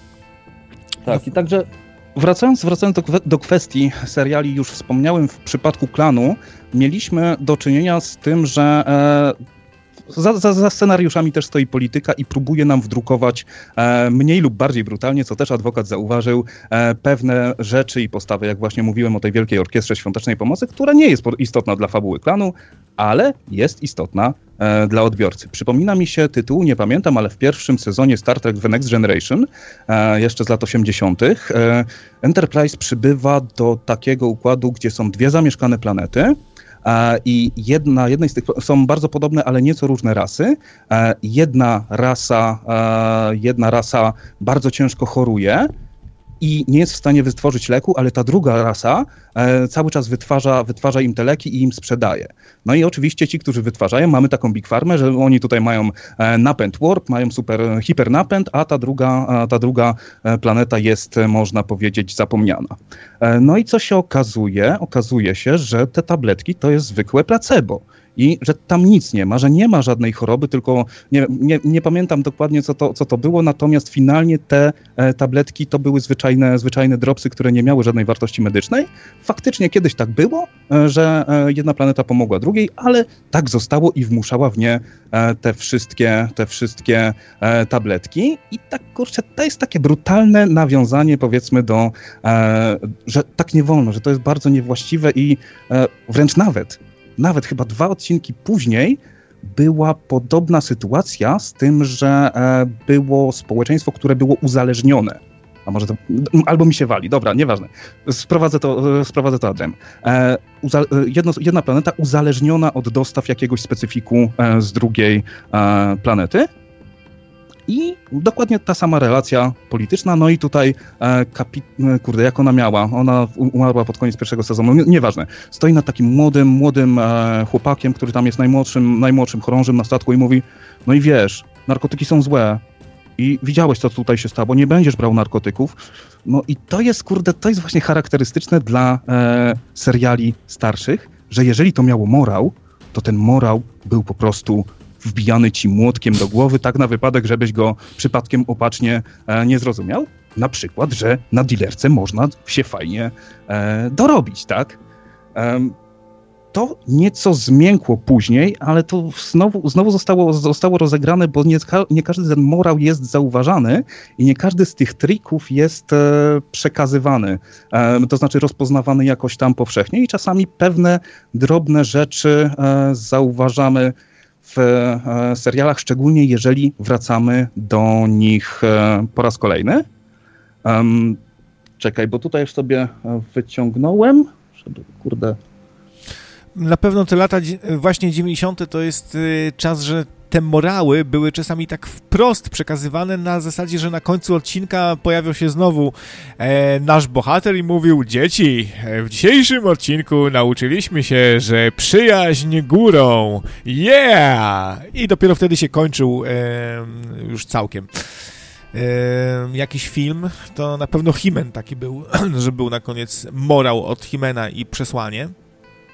Tak, i także wracając, wracając do, do kwestii seriali, już wspomniałem, w przypadku Klanu mieliśmy do czynienia z tym, że e, Za, za, za scenariuszami też stoi polityka i próbuje nam wdrukować e, mniej lub bardziej brutalnie, co też adwokat zauważył, e, pewne rzeczy i postawy, jak właśnie mówiłem o tej Wielkiej Orkiestrze Świątecznej Pomocy, która nie jest istotna dla fabuły Klanu, ale jest istotna e, dla odbiorcy. Przypomina mi się tytuł, nie pamiętam, ale w pierwszym sezonie Star Trek The Next Generation, e, jeszcze z lat osiemdziesiątych, e, Enterprise przybywa do takiego układu, gdzie są dwie zamieszkane planety, i jedna, jednej z tych są bardzo podobne, ale nieco różne rasy. Jedna rasa, jedna rasa bardzo ciężko choruje i nie jest w stanie wytworzyć leku, ale ta druga rasa e, cały czas wytwarza, wytwarza im te leki i im sprzedaje. No i oczywiście ci, którzy wytwarzają, mamy taką Big Pharmę, że oni tutaj mają e, napęd warp, mają super hipernapęd, a ta druga, a ta druga planeta jest, można powiedzieć, zapomniana. E, no i co się okazuje? Okazuje się, że te tabletki to jest zwykłe placebo. I że tam nic nie ma, że nie ma żadnej choroby, tylko nie, nie, nie pamiętam dokładnie, co to, co to było, natomiast finalnie te e, tabletki to były zwyczajne, zwyczajne dropsy, które nie miały żadnej wartości medycznej. Faktycznie kiedyś tak było, e, że e, jedna planeta pomogła drugiej, ale tak zostało i wmuszała w nie e, te wszystkie, te wszystkie e, tabletki. I tak, kurczę, to jest takie brutalne nawiązanie, powiedzmy, do, e, że tak nie wolno, że to jest bardzo niewłaściwe i e, wręcz nawet Nawet chyba dwa odcinki później była podobna sytuacja z tym, że e, było społeczeństwo, które było uzależnione. A może to... Albo mi się wali. Dobra, nieważne. Sprowadzę to, sprowadzę to adrem. E, uza, jedno, jedna planeta uzależniona od dostaw jakiegoś specyfiku e, z drugiej e, planety. I dokładnie ta sama relacja polityczna, no i tutaj, e, kapi... kurde, jak ona miała? Ona umarła pod koniec pierwszego sezonu, nie, nieważne. Stoi nad takim młodym, młodym e, chłopakiem, który tam jest najmłodszym, najmłodszym chorążym na statku i mówi, no i wiesz, narkotyki są złe i widziałeś, co tutaj się stało, nie będziesz brał narkotyków. No i to jest, kurde, to jest właśnie charakterystyczne dla e, seriali starszych, że jeżeli to miało morał, to ten morał był po prostu wbijany ci młotkiem do głowy, tak na wypadek, żebyś go przypadkiem opacznie e, nie zrozumiał. Na przykład, że na dealerce można się fajnie e, dorobić, tak? E, to nieco zmiękło później, ale to znowu, znowu zostało, zostało rozegrane, bo nie, nie każdy ten morał jest zauważany i nie każdy z tych trików jest e, przekazywany, e, to znaczy rozpoznawany jakoś tam powszechnie i czasami pewne drobne rzeczy e, zauważamy w e, serialach, szczególnie jeżeli wracamy do nich e, po raz kolejny. Um, czekaj, bo tutaj już sobie wyciągnąłem, żeby, kurde... Na pewno te lata właśnie dziewięćdziesiąte to jest czas, że te morały były czasami tak wprost przekazywane na zasadzie, że na końcu odcinka pojawiał się znowu e, nasz bohater i mówił: dzieci, w dzisiejszym odcinku nauczyliśmy się, że przyjaźń górą, yeah! I dopiero wtedy się kończył e, już całkiem. E, jakiś film, to na pewno He-Man taki był, że był na koniec morał od He-Mana i przesłanie.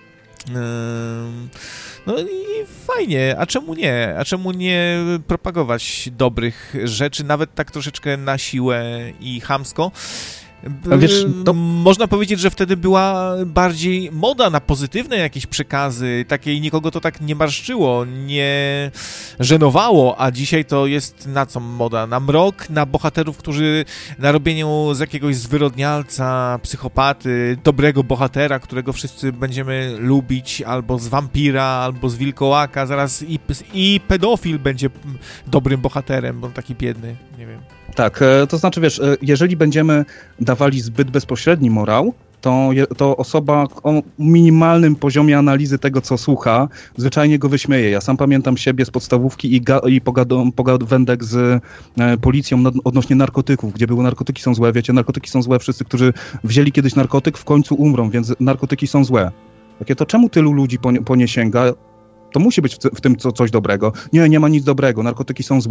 No i fajnie, a czemu nie? A czemu nie propagować dobrych rzeczy, nawet tak troszeczkę na siłę i chamsko? Wiesz, to... Można powiedzieć, że wtedy była bardziej moda na pozytywne jakieś przekazy, takiej nikogo to tak nie marszczyło, nie żenowało, a dzisiaj to jest na co moda? Na mrok, na bohaterów, którzy na robieniu z jakiegoś zwyrodnialca, psychopaty, dobrego bohatera, którego wszyscy będziemy lubić, albo z wampira, albo z wilkołaka, zaraz i, i pedofil będzie dobrym bohaterem, bo on taki biedny, nie wiem. Tak, to znaczy, wiesz, jeżeli będziemy dawali zbyt bezpośredni morał, to, to osoba o minimalnym poziomie analizy tego, co słucha, zwyczajnie go wyśmieje. Ja sam pamiętam siebie z podstawówki i, ga, i pogadą, pogawędek z e, policją nad, odnośnie narkotyków, gdzie były narkotyki są złe. Wiecie, narkotyki są złe, wszyscy, którzy wzięli kiedyś narkotyk, w końcu umrą, więc narkotyki są złe. Takie, to czemu tylu ludzi po, po nie sięga? To musi być w, w tym co, coś dobrego. Nie, nie ma nic dobrego, narkotyki są złe.